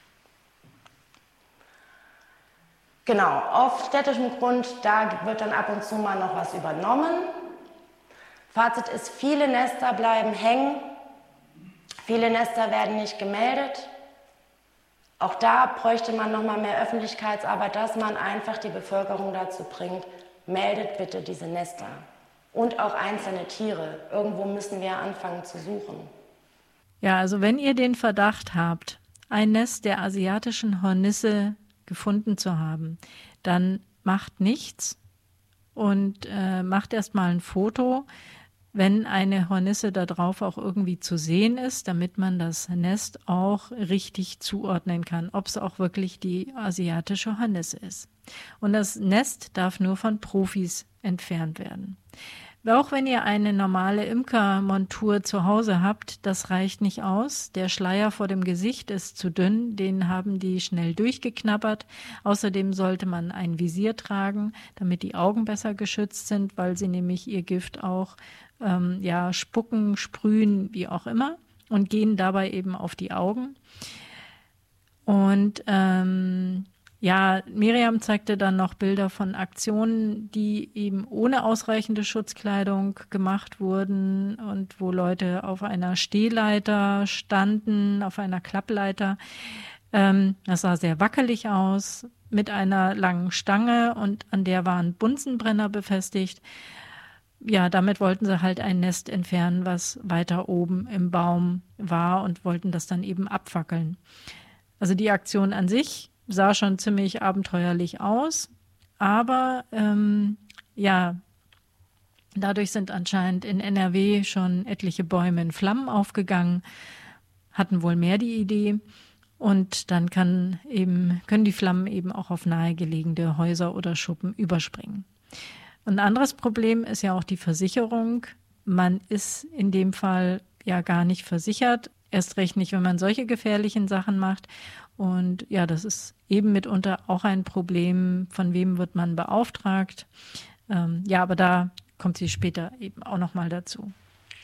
B: Genau, auf städtischem Grund, da wird dann ab und zu mal noch was übernommen. Fazit ist, viele Nester bleiben hängen, viele Nester werden nicht gemeldet. Auch da bräuchte man noch mal mehr Öffentlichkeitsarbeit, dass man einfach die Bevölkerung dazu bringt, meldet bitte diese Nester. Und auch einzelne Tiere. Irgendwo müssen wir anfangen zu suchen.
A: Ja, also wenn ihr den Verdacht habt, ein Nest der asiatischen Hornisse gefunden zu haben, dann macht nichts und äh, macht erstmal ein Foto, wenn eine Hornisse da drauf auch irgendwie zu sehen ist, damit man das Nest auch richtig zuordnen kann, ob es auch wirklich die asiatische Hornisse ist. Und das Nest darf nur von Profis entfernt werden. Auch wenn ihr eine normale Imkermontur zu Hause habt, das reicht nicht aus. Der Schleier vor dem Gesicht ist zu dünn, den haben die schnell durchgeknabbert. Außerdem sollte man ein Visier tragen, damit die Augen besser geschützt sind, weil sie nämlich ihr Gift auch ähm, ja, spucken, sprühen, wie auch immer, und gehen dabei eben auf die Augen. Und ähm, Ja, Miriam zeigte dann noch Bilder von Aktionen, die eben ohne ausreichende Schutzkleidung gemacht wurden und wo Leute auf einer Stehleiter standen, auf einer Klappleiter. Ähm, das sah sehr wackelig aus, mit einer langen Stange und an der waren Bunsenbrenner befestigt. Ja, damit wollten sie halt ein Nest entfernen, was weiter oben im Baum war und wollten das dann eben abfackeln. Also die Aktion an sich sah schon ziemlich abenteuerlich aus, aber ähm, ja, dadurch sind anscheinend in N R W schon etliche Bäume in Flammen aufgegangen, hatten wohl mehr die Idee und dann kann eben, können die Flammen eben auch auf nahegelegene Häuser oder Schuppen überspringen. Ein anderes Problem ist ja auch die Versicherung. Man ist in dem Fall ja gar nicht versichert, erst recht nicht, wenn man solche gefährlichen Sachen macht. Und ja, das ist eben mitunter auch ein Problem, von wem wird man beauftragt. Ähm, ja, aber da kommt sie später eben auch nochmal dazu.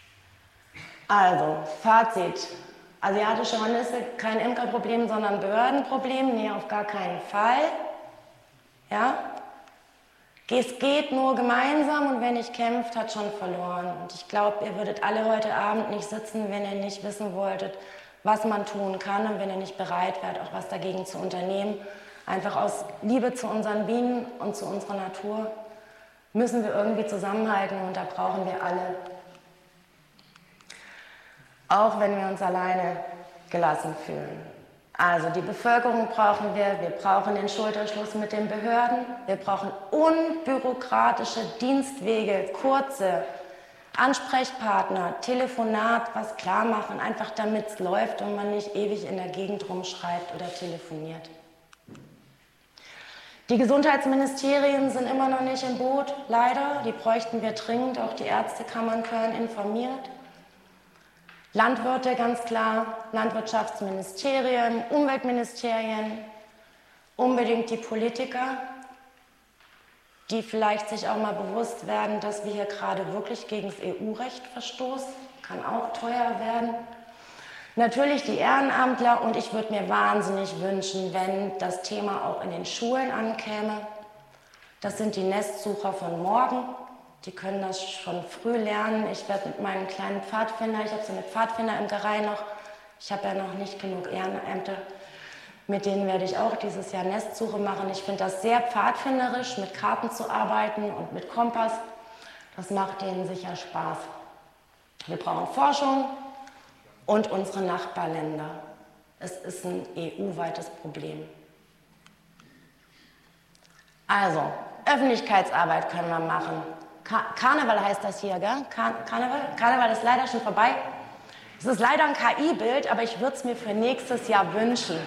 B: Also, Fazit. Asiatische Hornisse, kein Imkerproblem, sondern Behördenproblem. Nee, auf gar keinen Fall. Ja? Es geht nur gemeinsam und wer nicht kämpft, hat schon verloren. Und ich glaube, ihr würdet alle heute Abend nicht sitzen, wenn ihr nicht wissen wolltet, was man tun kann und wenn ihr nicht bereit wärt, auch was dagegen zu unternehmen. Einfach aus Liebe zu unseren Bienen und zu unserer Natur müssen wir irgendwie zusammenhalten und da brauchen wir alle. Auch wenn wir uns alleine gelassen fühlen. Also die Bevölkerung brauchen wir, wir brauchen den Schulterschluss mit den Behörden, wir brauchen unbürokratische Dienstwege, kurze, Ansprechpartner, Telefonat, was klar machen, einfach damit es läuft und man nicht ewig in der Gegend rumschreibt oder telefoniert. Die Gesundheitsministerien sind immer noch nicht im Boot, leider. Die bräuchten wir dringend, auch die Ärztekammern Köln informiert. Landwirte, ganz klar, Landwirtschaftsministerien, Umweltministerien, unbedingt die Politiker, die vielleicht sich auch mal bewusst werden, dass wir hier gerade wirklich gegen das E U-Recht verstoßen. Kann auch teuer werden. Natürlich die Ehrenamtler und ich würde mir wahnsinnig wünschen, wenn das Thema auch in den Schulen ankäme. Das sind die Nestsucher von morgen. Die können das schon früh lernen. Ich werde mit meinen kleinen Pfadfinder, ich habe so eine Pfadfinderimkerei noch, ich habe ja noch nicht genug Ehrenämter, mit denen werde ich auch dieses Jahr Nestsuche machen. Ich finde das sehr pfadfinderisch, mit Karten zu arbeiten und mit Kompass. Das macht denen sicher Spaß. Wir brauchen Forschung und unsere Nachbarländer. Es ist ein E U-weites Problem. Also, Öffentlichkeitsarbeit können wir machen. Kar Karneval heißt das hier, gell? Kar Karneval? Karneval ist leider schon vorbei. Es ist leider ein K I-Bild, aber ich würde es mir für nächstes Jahr wünschen.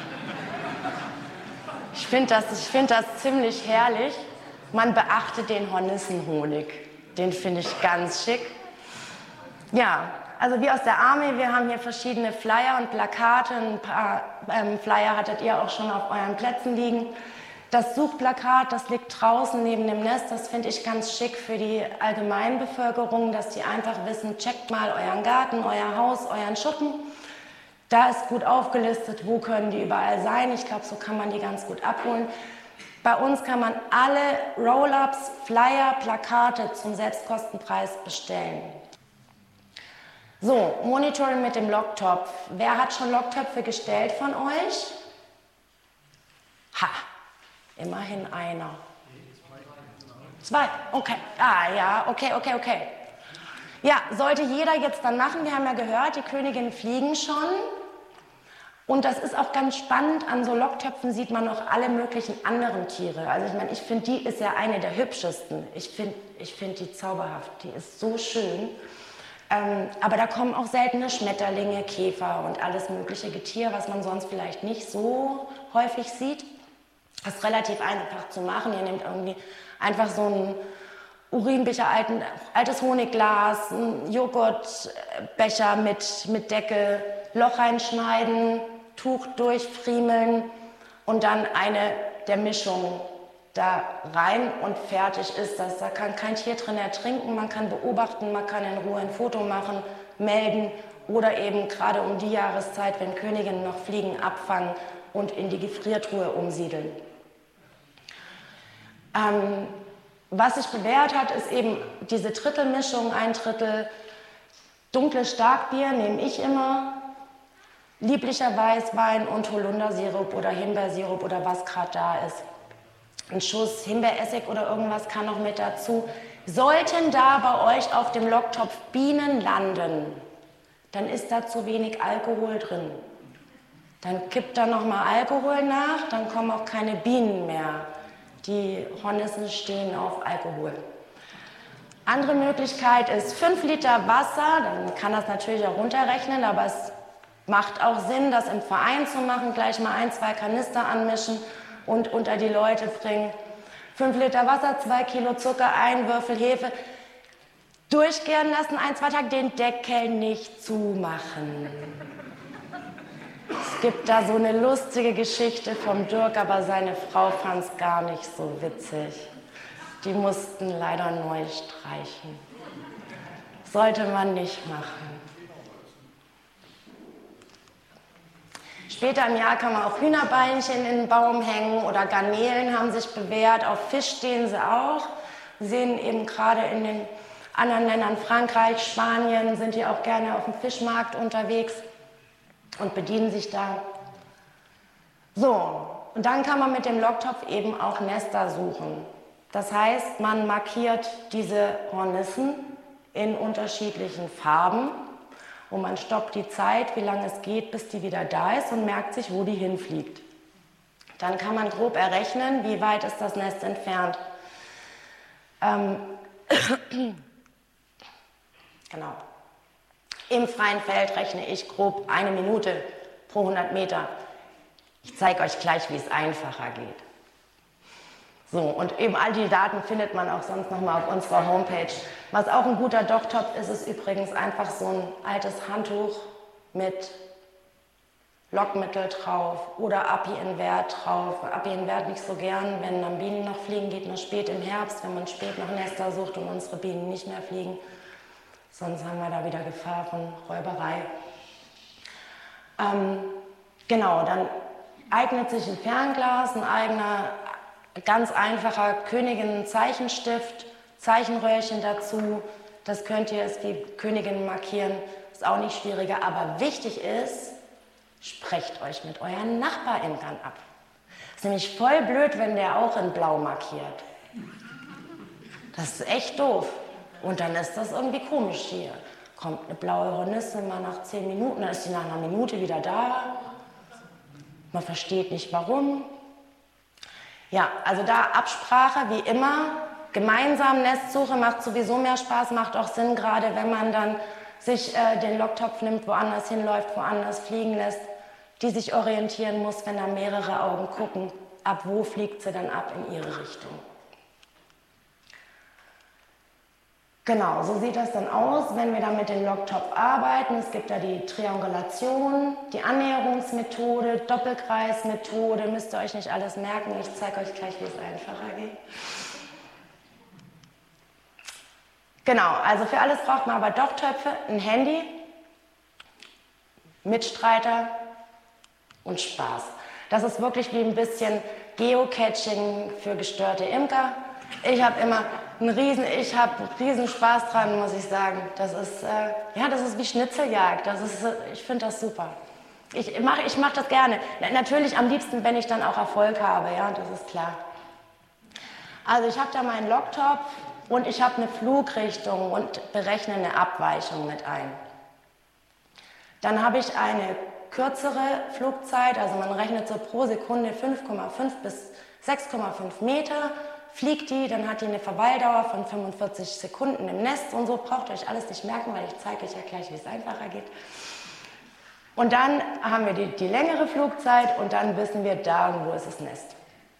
B: Ich finde das, ich find das ziemlich herrlich. Man beachte den Hornissenhonig. Den finde ich ganz schick. Ja, also wie aus der Armee, wir haben hier verschiedene Flyer und Plakate. Ein paar ähm, Flyer hattet ihr auch schon auf euren Plätzen liegen. Das Suchplakat, das liegt draußen neben dem Nest, das finde ich ganz schick für die Allgemeinbevölkerung, dass die einfach wissen, checkt mal euren Garten, euer Haus, euren Schuppen. Da ist gut aufgelistet, wo können die überall sein. Ich glaube, so kann man die ganz gut abholen. Bei uns kann man alle Roll-ups, Flyer, Plakate zum Selbstkostenpreis bestellen. So, Monitoring mit dem Locktopf. Wer hat schon Locktöpfe gestellt von euch? Ha! Immerhin einer. Zwei, okay. Ah ja, okay, okay, okay. Ja, sollte jeder jetzt dann machen. Wir haben ja gehört, die Königinnen fliegen schon. Und das ist auch ganz spannend. An so Locktöpfen sieht man noch alle möglichen anderen Tiere. Also ich meine, ich finde, die ist ja eine der hübschesten. Ich finde ich find die zauberhaft. Die ist so schön. Ähm, aber da kommen auch seltene Schmetterlinge, Käfer und alles mögliche Getier, was man sonst vielleicht nicht so häufig sieht. Das ist relativ einfach zu machen. Ihr nehmt irgendwie einfach so einen Urinbecher, alten, altes Honigglas, einen Joghurtbecher mit, mit Deckel, Loch reinschneiden, Tuch durchfriemeln und dann eine der Mischungen da rein und fertig ist das. Da kann kein Tier drin ertrinken, man kann beobachten, man kann in Ruhe ein Foto machen, melden oder eben gerade um die Jahreszeit, wenn Königinnen noch fliegen, abfangen und in die Gefriertruhe umsiedeln. Ähm, was sich bewährt hat, ist eben diese Drittelmischung, ein Drittel dunkles Starkbier nehme ich immer, lieblicher Weißwein und Holundersirup oder Himbeersirup oder was gerade da ist. Ein Schuss Himbeeressig oder irgendwas kann noch mit dazu. Sollten da bei euch auf dem Locktopf Bienen landen, dann ist da zu wenig Alkohol drin. Dann kippt da nochmal Alkohol nach, dann kommen auch keine Bienen mehr. Die Hornissen stehen auf Alkohol. Andere Möglichkeit ist fünf Liter Wasser, dann kann das natürlich auch runterrechnen, aber es macht auch Sinn, das im Verein zu machen, gleich mal ein, zwei Kanister anmischen und unter die Leute bringen. fünf Liter Wasser, zwei Kilo Zucker, ein Würfel Hefe. Durchgären lassen, ein, zwei Tage, den Deckel nicht zumachen. Es gibt da so eine lustige Geschichte vom Dirk, aber seine Frau fand es gar nicht so witzig. Die mussten leider neu streichen. Sollte man nicht machen. Später im Jahr kann man auch Hühnerbeinchen in den Baum hängen oder Garnelen haben sich bewährt. Auf Fisch stehen sie auch. Wir sehen eben gerade in den anderen Ländern, Frankreich, Spanien, sind die auch gerne auf dem Fischmarkt unterwegs und bedienen sich da. So, und dann kann man mit dem Locktopf eben auch Nester suchen. Das heißt, man markiert diese Hornissen in unterschiedlichen Farben und man stoppt die Zeit, wie lange es geht, bis die wieder da ist und merkt sich, wo die hinfliegt. Dann kann man grob errechnen, wie weit ist das Nest entfernt. Ähm, Genau. Im freien Feld rechne ich grob eine Minute pro hundert Meter. Ich zeige euch gleich, wie es einfacher geht. So, und eben all die Daten findet man auch sonst nochmal auf unserer Homepage. Was auch ein guter Docktop ist, ist übrigens einfach so ein altes Handtuch mit Lockmittel drauf oder Api-Invert drauf. Api-Invert nicht so gern, wenn dann Bienen noch fliegen, geht nur spät im Herbst, wenn man spät nach Nester sucht und unsere Bienen nicht mehr fliegen. Sonst haben wir da wieder Gefahr von Räuberei. Ähm, genau, dann eignet sich ein Fernglas, ein eigener, ganz einfacher Königin-Zeichenstift, Zeichenröhrchen dazu. Das könnt ihr als die Königin markieren, ist auch nicht schwieriger. Aber wichtig ist, sprecht euch mit euren Nachbarimkern ab. Ist nämlich voll blöd, wenn der auch in Blau markiert. Das ist echt doof. Und dann ist das irgendwie komisch hier. Kommt eine blaue Hornisse mal nach zehn Minuten, dann ist sie nach einer Minute wieder da. Man versteht nicht warum. Ja, also da Absprache wie immer. Gemeinsam Nestsuche macht sowieso mehr Spaß, macht auch Sinn, gerade wenn man dann sich äh, den Locktopf nimmt, woanders hinläuft, woanders fliegen lässt, die sich orientieren muss, wenn da mehrere Augen gucken, ab wo fliegt sie dann ab in ihre Richtung. Genau, so sieht das dann aus, wenn wir dann mit dem Locktopf arbeiten. Es gibt da die Triangulation, die Annäherungsmethode, Doppelkreismethode, müsst ihr euch nicht alles merken, ich zeige euch gleich, wie es einfacher geht. Genau, also für alles braucht man aber Docktöpfe, ein Handy, Mitstreiter und Spaß. Das ist wirklich wie ein bisschen Geocaching für gestörte Imker. Ich habe immer einen riesen, ich habe riesen Spaß dran, muss ich sagen. Das ist, äh, ja, das ist wie Schnitzeljagd. Das ist, ich finde das super. Ich mache ich mach das gerne. Natürlich am liebsten, wenn ich dann auch Erfolg habe, ja, das ist klar. Also ich habe da meinen Locktopf und ich habe eine Flugrichtung und berechne eine Abweichung mit ein. Dann habe ich eine kürzere Flugzeit, also man rechnet so pro Sekunde fünf Komma fünf bis sechs Komma fünf Meter. Fliegt die, dann hat die eine Verweildauer von fünfundvierzig Sekunden im Nest und so, braucht ihr euch alles nicht merken, weil ich zeige euch ja gleich, wie es einfacher geht. Und dann haben wir die, die längere Flugzeit und dann wissen wir, da irgendwo ist das Nest.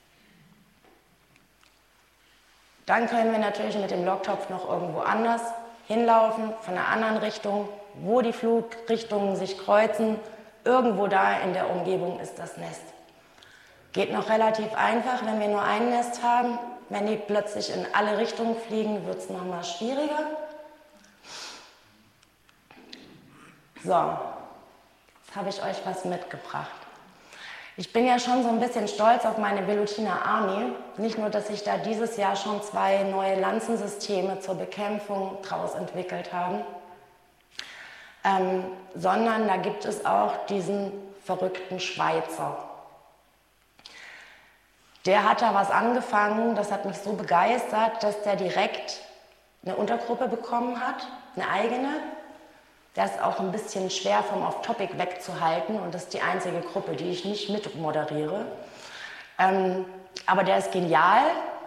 B: Dann können wir natürlich mit dem Locktopf noch irgendwo anders hinlaufen, von einer anderen Richtung, wo die Flugrichtungen sich kreuzen. Irgendwo da in der Umgebung ist das Nest. Geht noch relativ einfach, wenn wir nur ein Nest haben. Wenn die plötzlich in alle Richtungen fliegen, wird es nochmal schwieriger. So, jetzt habe ich euch was mitgebracht. Ich bin ja schon so ein bisschen stolz auf meine Velutiner Army. Nicht nur, dass sich da dieses Jahr schon zwei neue Lanzensysteme zur Bekämpfung draus entwickelt haben, ähm, sondern da gibt es auch diesen verrückten Schweizer. Der hat da was angefangen, das hat mich so begeistert, dass der direkt eine Untergruppe bekommen hat, eine eigene. Der ist auch ein bisschen schwer vom Off-Topic wegzuhalten und das ist die einzige Gruppe, die ich nicht mit moderiere. Ähm, aber der ist genial.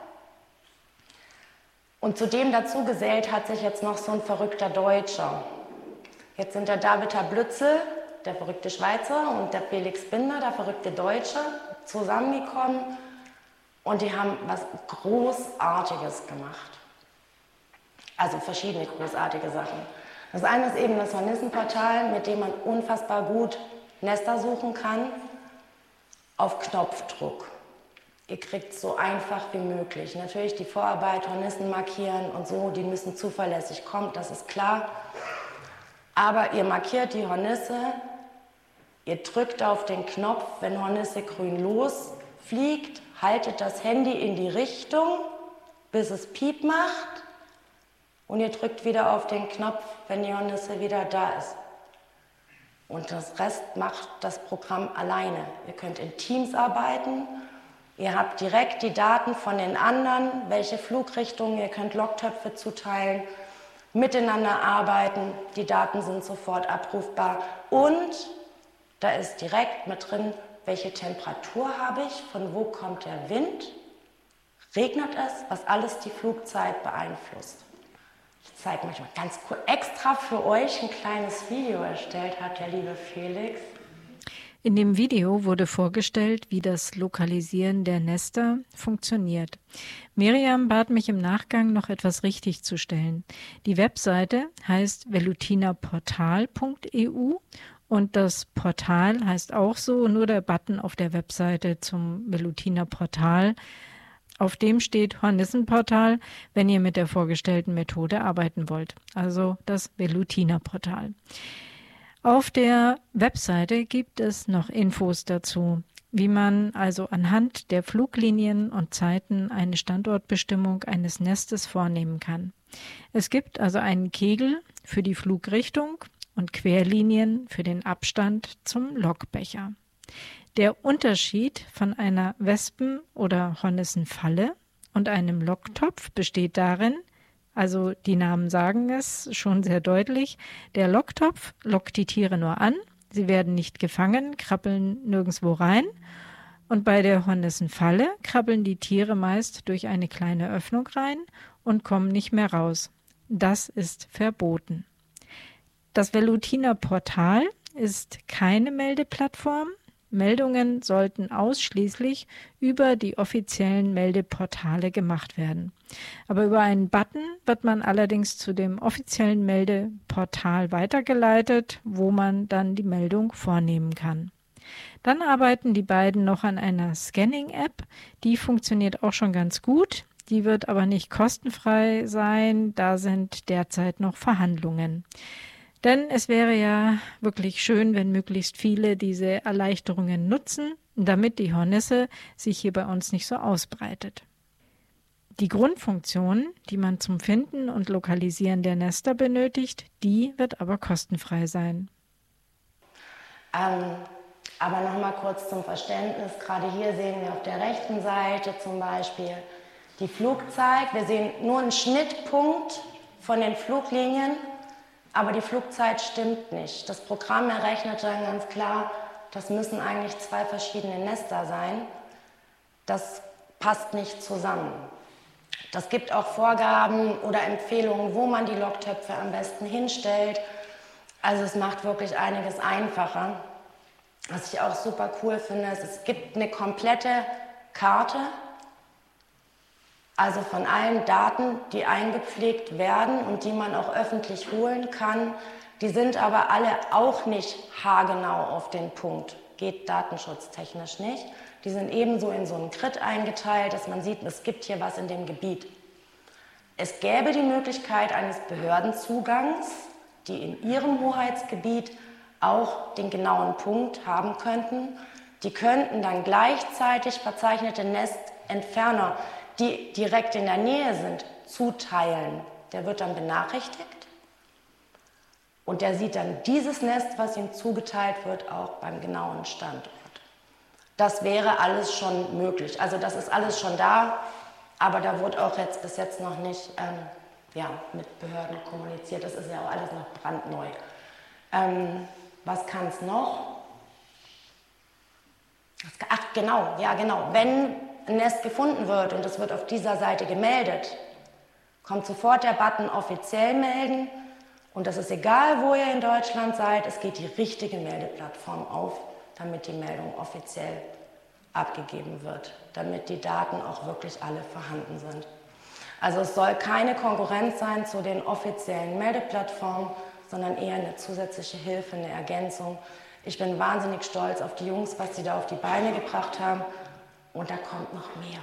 B: Und zudem dazu gesellt hat sich jetzt noch so ein verrückter Deutscher. Jetzt sind der David Blützel, der verrückte Schweizer, und der Felix Binder, der verrückte Deutsche, zusammengekommen. Und die haben was Großartiges gemacht. Also verschiedene großartige Sachen. Das eine ist eben das Hornissenportal, mit dem man unfassbar gut Nester suchen kann, auf Knopfdruck. Ihr kriegt es so einfach wie möglich. Natürlich die Vorarbeit, Hornissen markieren und so, die müssen zuverlässig kommen, das ist klar. Aber ihr markiert die Hornisse, ihr drückt auf den Knopf, wenn Hornisse grün losfliegt, haltet das Handy in die Richtung, bis es Piep macht und ihr drückt wieder auf den Knopf, wenn die Hornisse wieder da ist. Und das Rest macht das Programm alleine. Ihr könnt in Teams arbeiten, ihr habt direkt die Daten von den anderen, welche Flugrichtungen, ihr könnt Locktöpfe zuteilen, miteinander arbeiten, die Daten sind sofort abrufbar und da ist direkt mit drin, welche Temperatur habe ich, von wo kommt der Wind, regnet es, was alles die Flugzeit beeinflusst. Ich zeige euch mal ganz kurz, extra für euch ein kleines Video erstellt hat der liebe Felix.
A: In dem Video wurde vorgestellt, wie das Lokalisieren der Nester funktioniert. Miriam bat mich im Nachgang noch etwas richtigzustellen. Die Webseite heißt velutinerportal punkt e u und das Portal heißt auch so, nur der Button auf der Webseite zum Velutiner Portal. Auf dem steht Hornissenportal, wenn ihr mit der vorgestellten Methode arbeiten wollt, also das Velutiner Portal. Auf der Webseite gibt es noch Infos dazu, wie man also anhand der Fluglinien und Zeiten eine Standortbestimmung eines Nestes vornehmen kann. Es gibt also einen Kegel für die Flugrichtung und Querlinien für den Abstand zum Lockbecher. Der Unterschied von einer Wespen- oder Hornissenfalle und einem Locktopf besteht darin, also die Namen sagen es schon sehr deutlich, der Locktopf lockt die Tiere nur an, sie werden nicht gefangen, krabbeln nirgendwo rein und bei der Hornissenfalle krabbeln die Tiere meist durch eine kleine Öffnung rein und kommen nicht mehr raus. Das ist verboten. Das Velutiner Portal ist keine Meldeplattform. Meldungen sollten ausschließlich über die offiziellen Meldeportale gemacht werden. Aber über einen Button wird man allerdings zu dem offiziellen Meldeportal weitergeleitet, wo man dann die Meldung vornehmen kann. Dann arbeiten die beiden noch an einer Scanning-App. Die funktioniert auch schon ganz gut. Die wird aber nicht kostenfrei sein. Da sind derzeit noch Verhandlungen. Denn es wäre ja wirklich schön, wenn möglichst viele diese Erleichterungen nutzen, damit die Hornisse sich hier bei uns nicht so ausbreitet. Die Grundfunktion, die man zum Finden und Lokalisieren der Nester benötigt, die wird aber kostenfrei sein.
B: Ähm, aber nochmal kurz zum Verständnis. Gerade hier sehen wir auf der rechten Seite zum Beispiel die Flugzeit. Wir sehen nur einen Schnittpunkt von den Fluglinien. Aber die Flugzeit stimmt nicht. Das Programm errechnet dann ganz klar, das müssen eigentlich zwei verschiedene Nester sein. Das passt nicht zusammen. Das gibt auch Vorgaben oder Empfehlungen, wo man die Locktöpfe am besten hinstellt. Also es macht wirklich einiges einfacher. Was ich auch super cool finde, ist, es gibt eine komplette Karte, also von allen Daten, die eingepflegt werden und die man auch öffentlich holen kann. Die sind aber alle auch nicht haargenau auf den Punkt. Geht datenschutztechnisch nicht. Die sind ebenso in so einen Grid eingeteilt, dass man sieht, es gibt hier was in dem Gebiet. Es gäbe die Möglichkeit eines Behördenzugangs, die in ihrem Hoheitsgebiet auch den genauen Punkt haben könnten. Die könnten dann gleichzeitig verzeichnete Nestentferner, die direkt in der Nähe sind, zuteilen. Der wird dann benachrichtigt und der sieht dann dieses Nest, was ihm zugeteilt wird, auch beim genauen Standort. Das wäre alles schon möglich. Also das ist alles schon da, aber da wurde auch jetzt bis jetzt noch nicht ähm, ja, mit Behörden kommuniziert. Das ist ja auch alles noch brandneu. Ähm, was kann es noch? Ach genau, ja genau. Wenn ein Nest gefunden wird und es wird auf dieser Seite gemeldet, kommt sofort der Button offiziell melden und das ist egal, wo ihr in Deutschland seid, es geht die richtige Meldeplattform auf, damit die Meldung offiziell abgegeben wird, damit die Daten auch wirklich alle vorhanden sind. Also es soll keine Konkurrenz sein zu den offiziellen Meldeplattformen, sondern eher eine zusätzliche Hilfe, eine Ergänzung. Ich bin wahnsinnig stolz auf die Jungs, was sie da auf die Beine gebracht haben. Und da kommt noch mehr.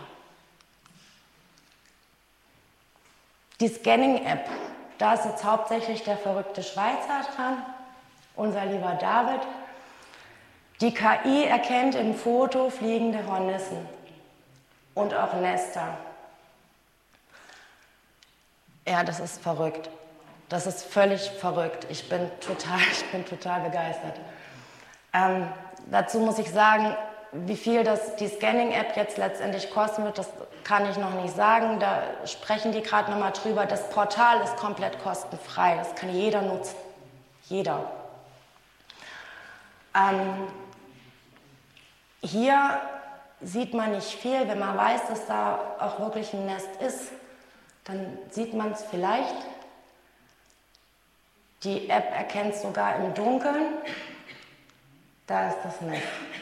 B: Die Scanning-App, da ist jetzt hauptsächlich der verrückte Schweizer dran, unser lieber David. Die K I erkennt im Foto fliegende Hornissen und auch Nester. Ja, das ist verrückt. Das ist völlig verrückt. Ich bin total, ich bin total begeistert. Ähm, dazu muss ich sagen, wie viel das, die Scanning-App jetzt letztendlich kosten wird, das kann ich noch nicht sagen. Da sprechen die gerade noch mal drüber. Das Portal ist komplett kostenfrei. Das kann jeder nutzen. Jeder. Ähm, hier sieht man nicht viel. Wenn man weiß, dass da auch wirklich ein Nest ist, dann sieht man es vielleicht. Die App erkennt sogar im Dunkeln. Da ist das Nest.